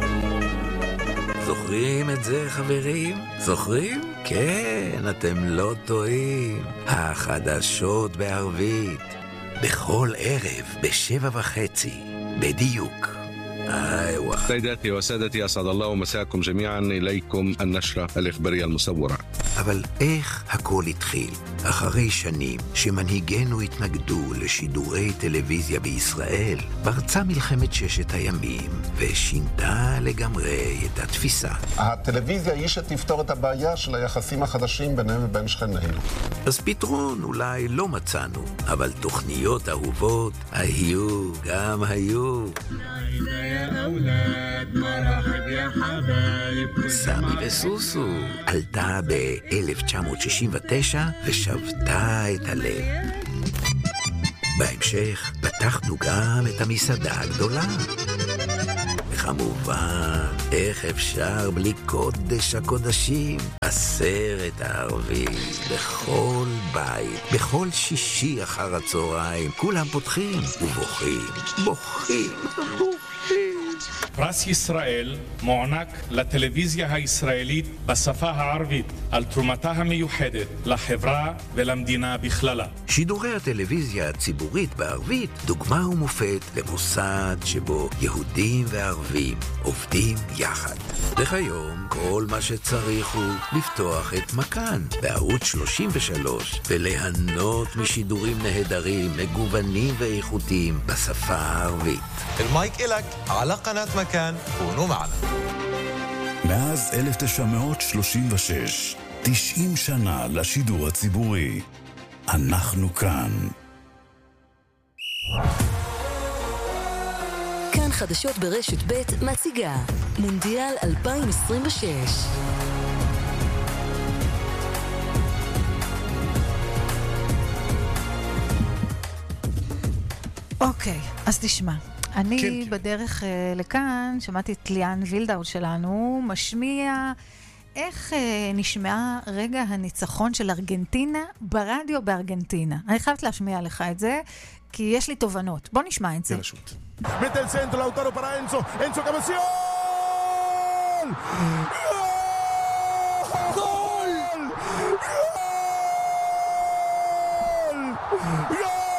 זוכרים את זה, חברים? זוכרים? כן, אתם לא טועים. החדשות בערבית. בכל ערב, בשבע וחצי. בדיוק. أيوة. سيداتي وسادتي أسعد الله مساكم جميعا إليكم النشرة الإخبارية المصورة. אבל איך הכל התחיל? אחרי שנים שמנהיגנו התנגדו לשידורי טלוויזיה בישראל, פרצה מלחמת ששת הימים ושינתה לגמרי את התפיסה. הטלוויזיה היא שתפתור את הבעיה של היחסים החדשים בינינו ובין שכנינו. אז פתרון אולי לא מצאנו, אבל תוכניות אהובות היו, גם היו. סמי וסוסו עלתה ב-אלף תשע מאות שישים ותשע ושבתה את הלב. בהמשך פתחנו גם את המסעדה הגדולה. וכמובן, איך אפשר בלי קודש הקודשים? הסרט הערבי בכל בית, בכל שישי אחר הצהריים, כולם פותחים ובוכים, בוכים, בוכים. פרס ישראל מוענק לטלוויזיה הישראלית בשפה הערבית על תרומתה המיוחדת לחברה ולמדינה בכללה. שידורי הטלוויזיה הציבורית בערבית דוגמה ומופת למוסד שבו יהודים וערבים עובדים יחד. וכיום כל מה שצריך הוא לפתוח את מכאן בערוץ שלושים ושלוש וליהנות משידורים נהדרים, מגוונים ואיכותיים בשפה הערבית. المايك إلك على قناة مكان كونوا معنا. מאז אלף תשע מאות שלושים ושש, תשעים שנה לשידור הציבורי. אנחנו כאן. כאן חדשות ברשת ב' מציגה מונדיאל אלפיים עשרים ושש. אוקיי, אז תשמע. אני כן, בדרך uh, לכאן, שמעתי את ליאן וילדאו שלנו, משמיע איך uh, נשמעה רגע הניצחון של ארגנטינה ברדיו בארגנטינה. אני חייבת להשמיע לך את זה, כי יש לי תובנות. בוא נשמע את זה. ברשות. Mete el centro, Lautaro para Enzo. Enzo Cabezón. ¡Gol! ¡Gol! ¡Gol!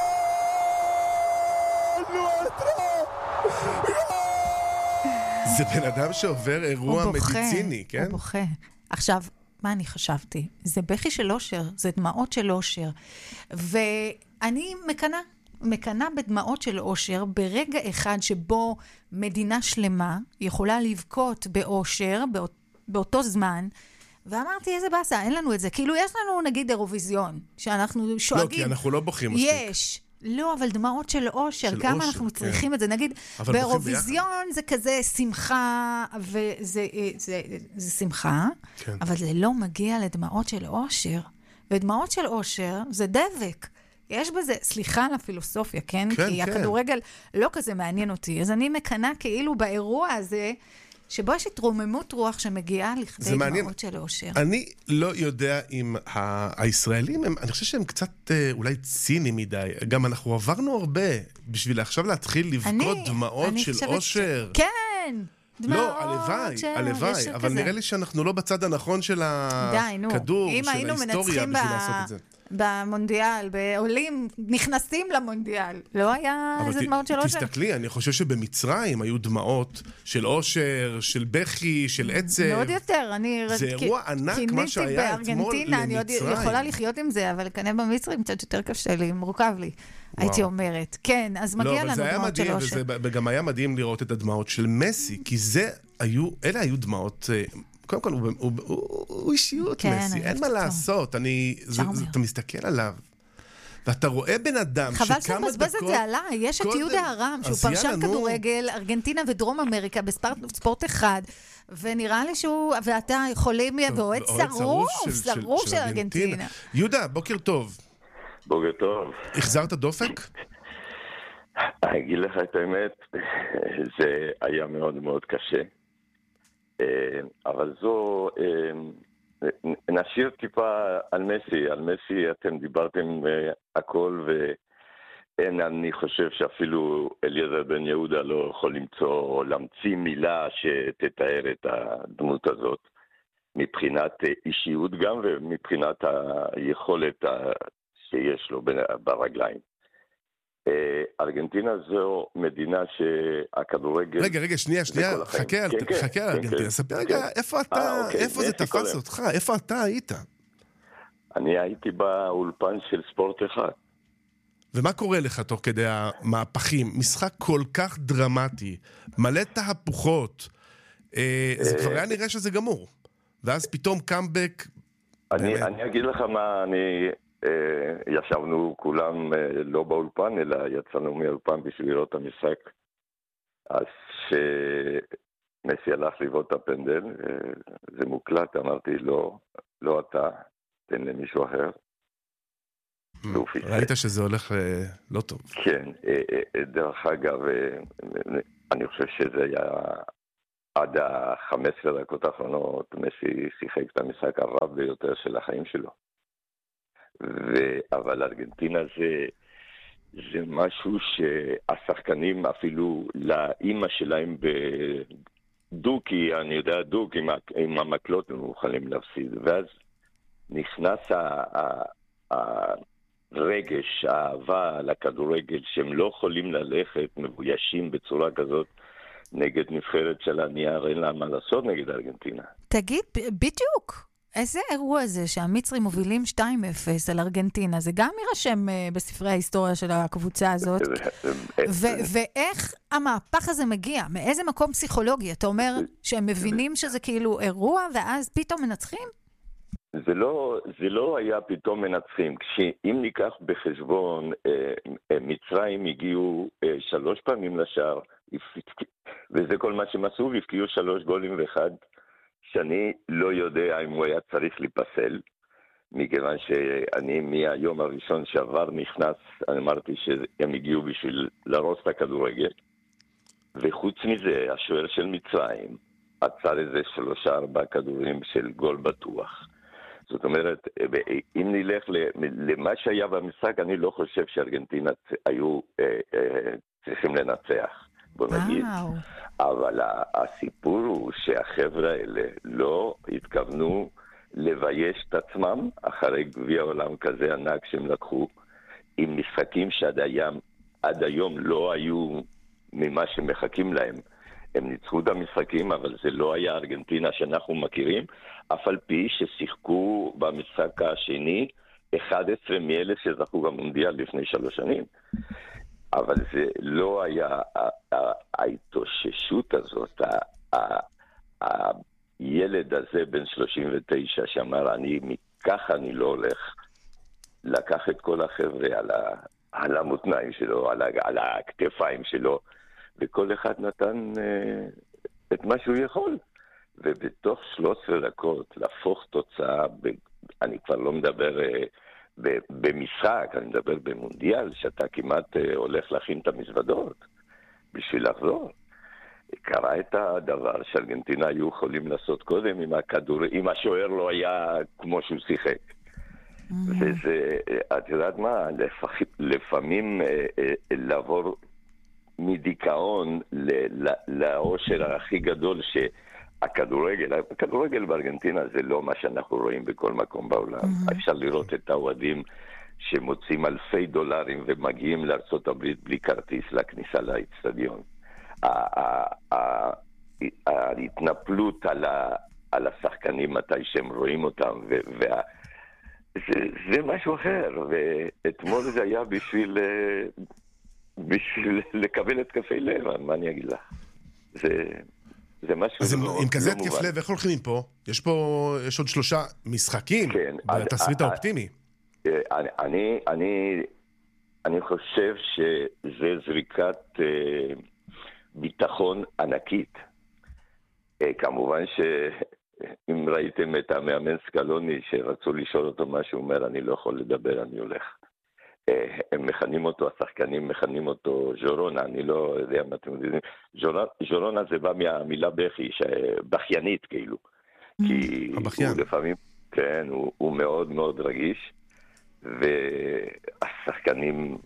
זה בן אדם שעובר אירוע מדיציני, כן? הוא בוכה. עכשיו, מה אני חשבתי? זה בכי של אושר, זה דמעות של אושר. ואני מקנה, מקנה בדמעות של אושר ברגע אחד שבו מדינה שלמה יכולה לבכות באושר, באות, באותו זמן, ואמרתי, איזה באסה, אין לנו את זה. כאילו, יש לנו, נגיד, אירוויזיון, שאנחנו שואגים. לא, כי אנחנו לא בוכים מספיק. יש. לא, אבל דמעות של אושר, של כמה אושר, אנחנו כן. צריכים את זה. נגיד, באירוויזיון זה כזה שמחה, וזה זה, זה, זה שמחה, כן. אבל זה לא מגיע לדמעות של אושר. ודמעות של אושר זה דבק. יש בזה, סליחה על הפילוסופיה, כן? כן, כי כן. הכדורגל לא כזה מעניין אותי. אז אני מקנה כאילו באירוע הזה, שבו יש התרוממות רוח שמגיעה לכדי דמעות של אושר. אני לא יודע אם ה- הישראלים, הם, אני חושב שהם קצת אה, אולי צינים מדי. גם אנחנו עברנו הרבה בשביל עכשיו להתחיל לבכות דמעות של אושר. ש... כן! לא, הלוואי, הלוואי, אבל נראה לי שאנחנו לא בצד הנכון של הכדור, של ההיסטוריה בשביל לעשות את זה. במונדיאל, בעולים, נכנסים למונדיאל. לא היה איזה דמעות של אושר? תסתכלי, אני חושב שבמצרים היו דמעות של אושר, של בכי, של עצב. מאוד יותר, אני... זה אירוע ענק מה שהיה אתמול למצרים. אני עוד יכולה לחיות עם זה, אבל כנראה במצרים קצת יותר קשה לי, מורכב לי, הייתי אומרת. כן, אז מגיע לנו דמעות של אושר. וגם היה מדהים לראות את הדמעות של מסי, כי זה היו, אלה היו דמעות... קודם כל, הוא, הוא, הוא, הוא אישיות כן, מסי, אין מה לעשות. אני, זה, זה, אתה מסתכל עליו, ואתה רואה בן אדם שכמה דקות... חבל שבזבז את זה עליי, יש את יהודה הרם, שהוא פרשן כדורגל, ארגנטינה ודרום אמריקה בספורט אחד, ונראה לי שהוא, ואתה יכולים, ואוהד שרוף, שרוף של ארגנטינה. יהודה, בוקר טוב. בוקר טוב. החזרת דופק? אני אגיד לך את האמת, זה היה מאוד מאוד קשה. אבל זו, נשאיר טיפה על מסי. על מסי אתם דיברתם הכל, ואין, אני חושב שאפילו אליעזר בן יהודה לא יכול למצוא או להמציא מילה שתתאר את הדמות הזאת, מבחינת אישיות גם ומבחינת היכולת שיש לו ברגליים. ארגנטינה זו מדינה שהכדורגל... רגע, רגע, שנייה, שנייה, חכה על ארגנטינה. ספר רגע, איפה אתה, איפה זה תפס אותך? איפה אתה היית? אני הייתי באולפן של ספורט אחד. ומה קורה לך תוך כדי המהפכים? משחק כל כך דרמטי, מלא תהפוכות, זה כבר היה נראה שזה גמור. ואז פתאום קאמבק... אני אגיד לך מה, אני... ישבנו כולם לא באולפן, אלא יצאנו מאולפן בשביל לראות את המשחק. אז שמסי הלך לבעוט את הפנדל, זה מוקלט, אמרתי, לא, לא אתה, תן למישהו אחר. ראית שזה הולך לא טוב. כן, דרך אגב, אני חושב שזה היה עד ה-חמש עשרה דקות האחרונות, מסי שיחק את המשחק הרב ביותר של החיים שלו. ו... אבל ארגנטינה זה, זה משהו שהשחקנים אפילו לאמא שלהם בדוקי, אני יודע דוק, עם, עם המקלות הם מוכנים להפסיד. ואז נכנס הרגש, האהבה לכדורגל, שהם לא יכולים ללכת מבוישים בצורה כזאת נגד נבחרת של הנייר, אין לה מה לעשות נגד ארגנטינה. תגיד, בדיוק. איזה אירוע זה שהמצרים מובילים שתיים אפס על ארגנטינה? זה גם יירשם בספרי ההיסטוריה של הקבוצה הזאת. ואיך המהפך הזה מגיע? מאיזה מקום פסיכולוגי? אתה אומר שהם מבינים שזה כאילו אירוע ואז פתאום מנצחים? זה לא, זה לא היה פתאום מנצחים. אם ניקח בחשבון, מצרים הגיעו שלוש פעמים לשער, וזה כל מה שהם עשו, והפקיעו שלוש גולים ואחד, שאני לא יודע אם הוא היה צריך להיפסל, מכיוון שאני מהיום הראשון שעבר נכנס, אני אמרתי שהם הגיעו בשביל להרוס את הכדורגל, וחוץ מזה, השוער של מצרים עצר איזה שלושה ארבעה כדורים של גול בטוח. זאת אומרת, אם נלך למה שהיה במשחק, אני לא חושב שארגנטינה היו צריכים לנצח, בוא נגיד. אבל הסיפור הוא שהחבר'ה האלה לא התכוונו לבייש את עצמם אחרי גביע העולם כזה ענק שהם לקחו, עם משחקים שעד היום, עד היום לא היו ממה שמחכים להם. הם ניצחו את המשחקים, אבל זה לא היה ארגנטינה שאנחנו מכירים, אף על פי ששיחקו במשחק השני אחד עשר מאלה שזכו במונדיאל לפני שלוש שנים. אבל זה לא היה ההתאוששות הזאת, הילד הזה בן שלושים ותשע שאמר, אני מכך אני לא הולך, לקח את כל החבר'ה על המותניים שלו, על הכתפיים שלו, וכל אחד נתן את מה שהוא יכול. ובתוך שלוש עשרה דקות להפוך תוצאה, אני כבר לא מדבר במשחק, אני מדבר במונדיאל, שאתה כמעט הולך להכין את המזוודות בשביל לחזור. קרה את הדבר שארגנטינה היו יכולים לעשות קודם עם הכדור, אם השוער לא היה כמו שהוא שיחק. וזה, את יודעת מה, לפעמים לעבור מדיכאון לאושר הכי גדול שהכדורגל, הכדורגל בארגנטינה זה לא מה שאנחנו רואים בכל מקום בעולם. אפשר לראות את האוהדים שמוצאים אלפי דולרים ומגיעים לארצות הברית בלי כרטיס לכניסה לאצטדיון. ההתנפלות על השחקנים מתי שהם רואים אותם, זה משהו אחר, ואתמול זה היה בשביל בשביל לקבל את קפי לב, מה אני אגיד לך? זה משהו אז עם כזה התקף לב, איך הולכים פה? יש פה, יש עוד שלושה משחקים בתסריט האופטימי. אני אני חושב שזה זריקת אה, ביטחון ענקית. אה, כמובן שאם ראיתם את המאמן סקלוני שרצו לשאול אותו מה שהוא אומר, אני לא יכול לדבר, אני הולך. אה, הם מכנים אותו, השחקנים מכנים אותו ז'ורונה, אני לא יודע מה אתם יודעים. ז'ורונה, ז'ורונה זה בא מהמילה בכי, בכיינית כאילו. כי הבכיין. הוא לפעמים, כן, הוא, הוא מאוד מאוד רגיש. והשחקנים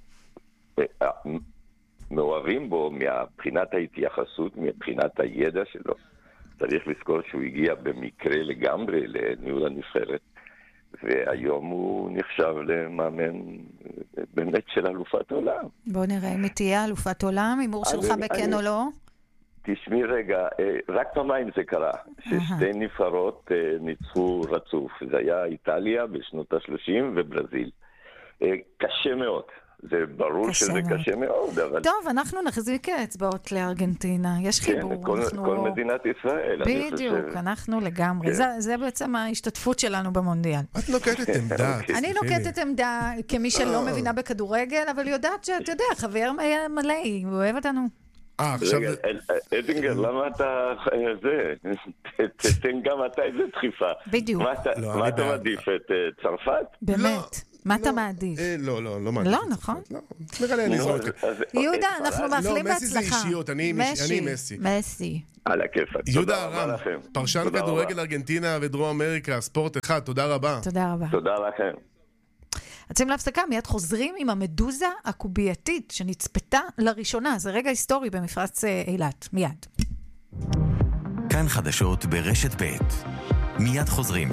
מאוהבים בו מבחינת ההתייחסות, מבחינת הידע שלו. צריך לזכור שהוא הגיע במקרה לגמרי לניהול הנבחרת, והיום הוא נחשב למאמן באמת של אלופת עולם. בוא נראה אם היא תהיה אלופת עולם, הימור שלך בכן או לא? תשמעי רגע, רק פעמיים זה קרה, ששתי נבחרות ניצחו רצוף. זה היה איטליה בשנות ה-שלושים וברזיל. קשה מאוד. זה ברור קשה שזה מאוד. קשה מאוד, אבל... טוב, אנחנו נחזיק אצבעות לארגנטינה. יש חיבור. כן, כל, אנחנו... כל מדינת ישראל. אני בדיוק, חושב... אנחנו לגמרי. כן. זה, זה בעצם ההשתתפות שלנו במונדיאל. את נוקטת עמדה. אני נוקטת עמדה כמי שלא מבינה בכדורגל, אבל יודעת שאתה יודע, חבר מלא, הוא אוהב אותנו. אה, עכשיו... רגע, אדינגר, למה אתה... זה... תתן גם אתה איזה דחיפה. בדיוק. מה אתה מעדיף? את צרפת? באמת. מה אתה מעדיף? לא, לא, לא מעדיף. לא, נכון. נראה לי, אני זורק. יהודה, אנחנו מאחלים לא, מסי זה בהצלחה. אישיות, אני מסי. מסי. על הכיפק. יהודה הרם, פרשן כדורגל ארגנטינה ודרום אמריקה, ספורט אחד, תודה רבה. תודה רבה. תודה לכם. יוצאים להפסקה, מיד חוזרים עם המדוזה הקובייתית שנצפתה לראשונה. זה רגע היסטורי במפרץ אילת. מיד. כאן חדשות ברשת ב'. מיד חוזרים.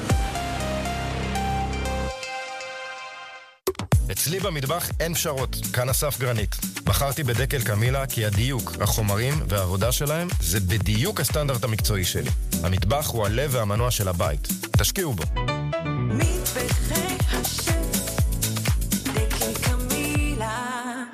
אצלי במטבח אין פשרות, כאן אסף גרנית. בחרתי בדקל קמילה כי הדיוק, החומרים והעבודה שלהם זה בדיוק הסטנדרט המקצועי שלי. המטבח הוא הלב והמנוע של הבית. תשקיעו בו. מטבחי השף, דקל קמילה.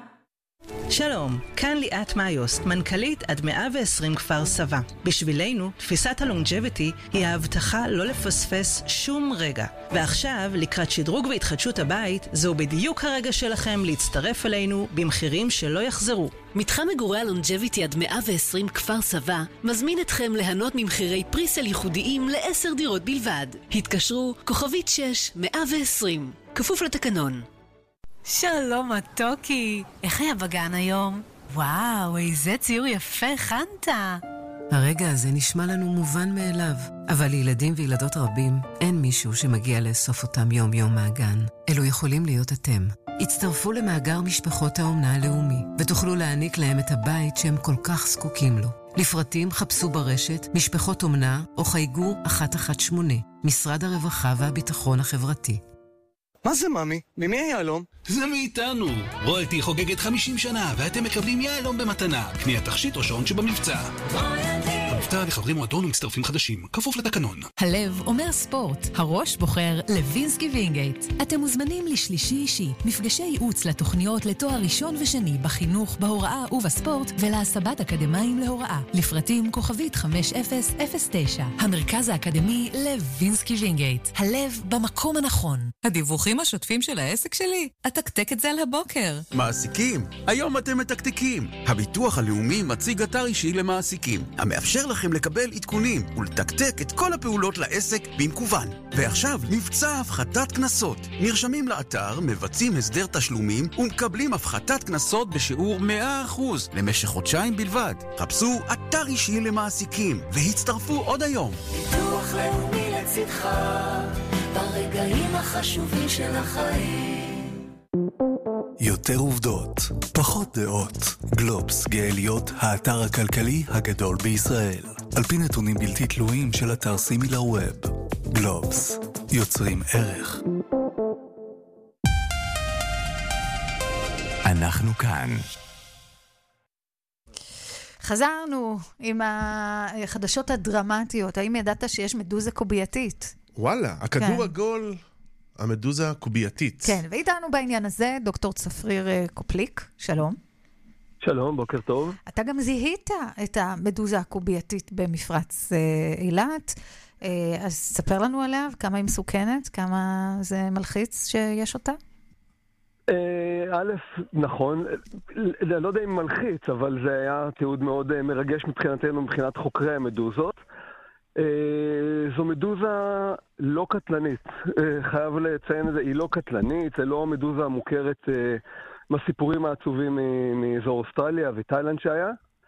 שלום, כאן ליאת מאיוסט, מנכ"לית עד מאה ועשרים כפר סבא. בשבילנו, תפיסת הלונג'ביטי היא ההבטחה לא לפספס שום רגע. ועכשיו, לקראת שדרוג והתחדשות הבית, זהו בדיוק הרגע שלכם להצטרף אלינו במחירים שלא יחזרו. מתחם מגורי הלונג'ביטי עד מאה ועשרים כפר סבא מזמין אתכם ליהנות ממחירי פריסל ייחודיים לעשר דירות בלבד. התקשרו כוכבית שש מאה ועשרים. כפוף לתקנון. שלום מתוקי, איך היה בגן היום? וואו, איזה ציור יפה הכנת. הרגע הזה נשמע לנו מובן מאליו, אבל לילדים וילדות רבים אין מישהו שמגיע לאסוף אותם יום יום מהגן. אלו יכולים להיות אתם. הצטרפו למאגר משפחות האומנה הלאומי, ותוכלו להעניק להם את הבית שהם כל כך זקוקים לו. לפרטים חפשו ברשת משפחות אומנה או חייגו אחת אחת שמונה, משרד הרווחה והביטחון החברתי. מה זה ממי? ממי היעלום? זה מאיתנו. רויאלטי חוגגת חמישים שנה ואתם מקבלים יעלום במתנה. קניית תכשיט או שעון שבמבצע. המבצע לחברי מועדון ומצטרפים חדשים, כפוף לתקנון. הלב אומר ספורט, הראש בוחר לוינסקי וינגייט. אתם מוזמנים לשלישי אישי, מפגשי ייעוץ לתוכניות לתואר ראשון ושני בחינוך, בהוראה ובספורט ולהסבת אקדמיים להוראה. לפרטים כוכבית חמש אפס אפס תשע. המרכז האקדמי לוינסקי וינגייט. הלב במקום הנכון. הדיווחים השוטפים של העסק שלי? אתקתק את זה על הבוקר. מעסיקים, היום אתם מתקתקים. הביטוח הלאומי מציג אתר אישי למעסיקים, המאפשר לכם לקבל עדכונים ולתקתק את כל הפעולות לעסק במקוון. ועכשיו, מבצע הפחתת כנסות. נרשמים לאתר, מבצעים הסדר תשלומים ומקבלים הפחתת כנסות בשיעור מאה אחוז למשך חודשיים בלבד. חפשו אתר אישי למעסיקים והצטרפו עוד היום. ביטוח לאומי לצדך ברגעים החשובים של החיים. יותר עובדות, פחות דעות. גלובס גאליות, האתר הכלכלי הגדול בישראל. על פי נתונים בלתי תלויים של אתר סימילר ווב. גלובס, יוצרים ערך. אנחנו כאן. חזרנו עם החדשות הדרמטיות. האם ידעת שיש מדוזה קובייתית? וואלה, הכדור עגול, המדוזה הקובייתית. כן, ואיתנו בעניין הזה דוקטור צפריר קופליק, שלום. שלום, בוקר טוב. אתה גם זיהית את המדוזה הקובייתית במפרץ אילת, אז ספר לנו עליה, כמה היא מסוכנת, כמה זה מלחיץ שיש אותה? א', נכון, לא יודע אם מלחיץ, אבל זה היה תיעוד מאוד מרגש מבחינתנו, מבחינת חוקרי המדוזות. זו מדוזה לא קטלנית, חייב לציין את זה, היא לא קטלנית, זה לא המדוזה המוכרת מהסיפורים העצובים מאזור אוסטרליה ותאילנד שהיה.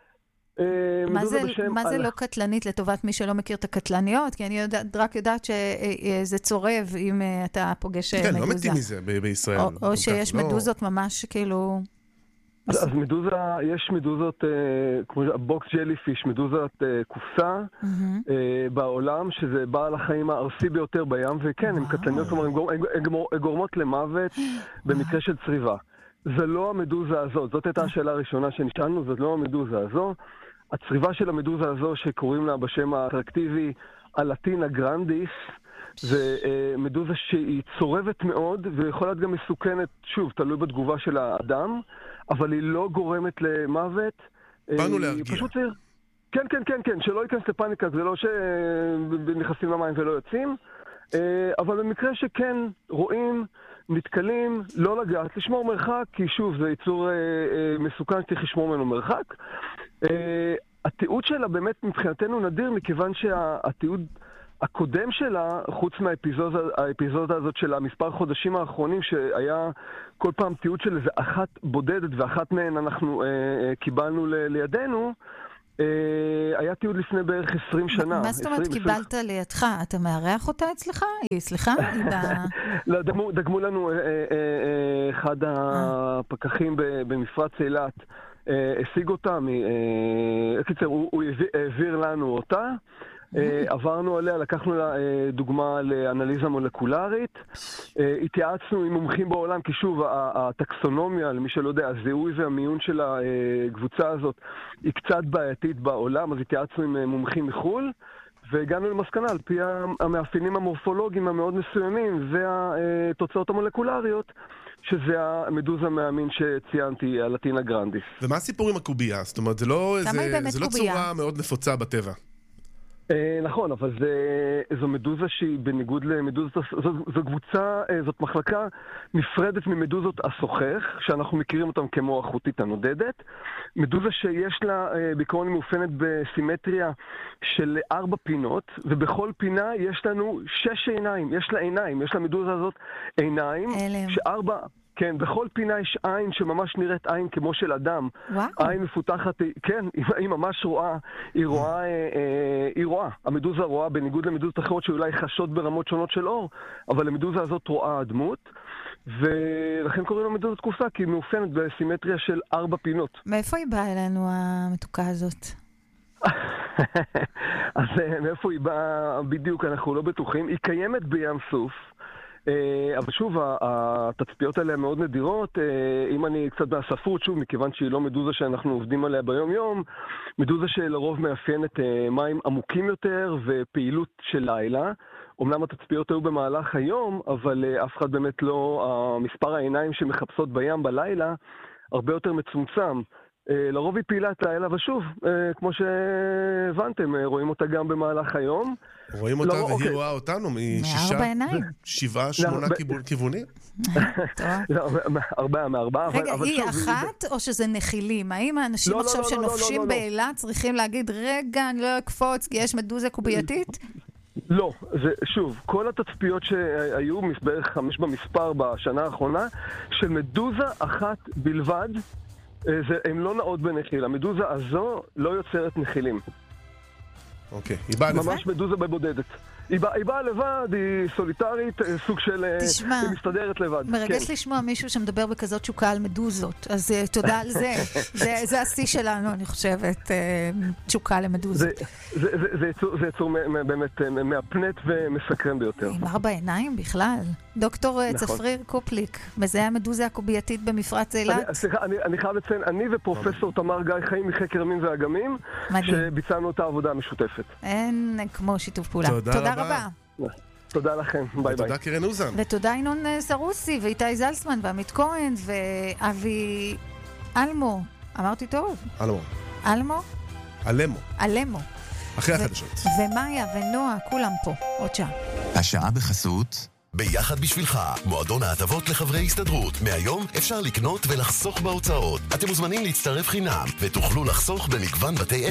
מה זה, מה זה לא קטלנית לטובת מי שלא מכיר את הקטלניות? כי אני יודעת, רק יודעת שזה צורב אם אתה פוגש מדוזה. כן, לא מתים מזה בישראל. או, או שיש מדוזות ממש כאילו... אז מדוזה, יש מדוזות, כמו בוקס ג'לי-פיש, מדוזת קופסה בעולם, שזה בעל החיים הארסי ביותר בים, וכן, הן קטלניות, כלומר, הן גורמות למוות במקרה של צריבה. זה לא המדוזה הזאת, זאת הייתה השאלה הראשונה שנשאלנו, זאת לא המדוזה הזו. הצריבה של המדוזה הזו, שקוראים לה בשם האטרקטיבי אלטינה גרנדיס, זה אה, מדוזה שהיא צורבת מאוד, ויכולה להיות גם מסוכנת, שוב, תלוי בתגובה של האדם, אבל היא לא גורמת למוות. באנו להרגיע. פשוט צעיר. כן, כן, כן, כן, שלא ייכנס לפאניקה, זה לא שנכנסים למים ולא יוצאים, אה, אבל במקרה שכן רואים, נתקלים, לא לגעת, לשמור מרחק, כי שוב, זה ייצור אה, אה, מסוכן שצריך לשמור ממנו מרחק. אה, התיעוד שלה באמת מבחינתנו נדיר, מכיוון שהתיעוד הקודם שלה, חוץ מהאפיזודה הזאת של המספר חודשים האחרונים, שהיה כל פעם תיעוד של איזה אחת בודדת, ואחת מהן אנחנו אה, אה, קיבלנו ל- לידינו, אה, היה תיעוד לפני בערך עשרים שנה. מה זאת אומרת קיבלת לידך? אתה מארח אותה אצלך? היא, סליחה? לא, דגמו, דגמו לנו אה, אה, אה, אחד הפקחים במפרץ אילת, אה, השיג אותה, אה, קיצר, הוא, הוא העביר לנו אותה, עברנו עליה, לקחנו לה דוגמה לאנליזה מולקולרית, התייעצנו עם מומחים בעולם, כי שוב, הטקסונומיה, למי שלא יודע, הזיהוי והמיון של הקבוצה הזאת היא קצת בעייתית בעולם, אז התייעצנו עם מומחים מחול, והגענו למסקנה על פי המאפיינים המורפולוגיים המאוד מסוימים והתוצאות המולקולריות, שזה המדוזה מהמין שציינתי, הלטינה גרנדיס. ומה הסיפור עם הקובייה? זאת אומרת, זה לא, זה, זה לא צורה מאוד נפוצה בטבע. נכון, אבל זו מדוזה שהיא בניגוד למדוזות, זו קבוצה, זאת מחלקה נפרדת ממדוזות הסוחך, שאנחנו מכירים אותם כמו החוטית הנודדת. מדוזה שיש לה, בעיקרון היא מאופיינת בסימטריה של ארבע פינות, ובכל פינה יש לנו שש עיניים, יש לה עיניים, יש למדוזה הזאת עיניים, שארבע... כן, בכל פינה יש עין שממש נראית עין כמו של אדם. וואו. עין מפותחת, כן, היא ממש רואה, היא רואה, אה, אה, היא רואה. המדוזה רואה, בניגוד למדוזות אחרות שאולי חשות ברמות שונות של אור, אבל המדוזה הזאת רואה הדמות, ולכן קוראים לה מדוזת תקופה, כי היא מאופיינת בסימטריה של ארבע פינות. מאיפה היא באה אלינו, המתוקה הזאת? אז מאיפה היא באה בדיוק, אנחנו לא בטוחים. היא קיימת בים סוף, אבל שוב, התצפיות האלה מאוד נדירות. אם אני קצת מהספרות, שוב, מכיוון שהיא לא מדוזה שאנחנו עובדים עליה ביום יום, מדוזה שלרוב מאפיינת מים עמוקים יותר ופעילות של לילה. אומנם התצפיות היו במהלך היום, אבל אף אחד באמת לא, מספר העיניים שמחפשות בים בלילה הרבה יותר מצומצם. לרוב היא פעילה את לילה, ושוב, כמו שהבנתם, רואים אותה גם במהלך היום. רואים אותה והיא רואה אותנו משישה, שבעה, שמונה כיוונים? ארבעה, מארבעה. רגע, היא אחת או שזה נחילים? האם האנשים עכשיו שנופשים באילת צריכים להגיד, רגע, אני לא אקפוץ, כי יש מדוזה קובייתית? לא, זה, שוב, כל התצפיות שהיו, בערך חמש במספר בשנה האחרונה, של מדוזה אחת בלבד, הן לא נעות בנחיל. המדוזה הזו לא יוצרת נחילים. אוקיי, היא באה לבד? ממש מדוזה בבודדת. היא באה, היא באה לבד, היא סוליטרית, סוג של... תשמע, היא מסתדרת לבד. מרגש כן. לשמוע מישהו שמדבר בכזאת תשוקה על מדוזות, אז uh, תודה על זה. זה, זה השיא שלנו, אני חושבת, uh, תשוקה למדוזות. זה, זה, זה, זה יצור, זה יצור באמת מהפנט ומסקרן ביותר. עם ארבע עיניים בכלל. דוקטור נכון. צפריר קופליק, מזהה המדוזה הקובייתית במפרץ אילת. אני, סליחה, אני, אני חייב לציין, אני ופרופסור תמר גיא חיים מחקר מין ואגמים, שביצענו את העבודה המשותפת. אין כמו שיתוף פעולה. תודה, תודה רבה. רבה. תודה לכם, ביי ביי. ותודה קרן אוזן. ותודה ינון סרוסי, ואיתי זלסמן, ועמית כהן, ואבי אלמו. אמרתי טוב? אלמו. אלמו? אלמו. אלמו. אחרי החדשות. ומאיה ונועה, כולם פה. עוד שעה. השעה בחסות ביחד בשבילך, מועדון ההטבות לחברי הסתדרות. מהיום אפשר לקנות ולחסוך בהוצאות. אתם מוזמנים להצטרף חינם, ותוכלו לחסוך במגוון בתי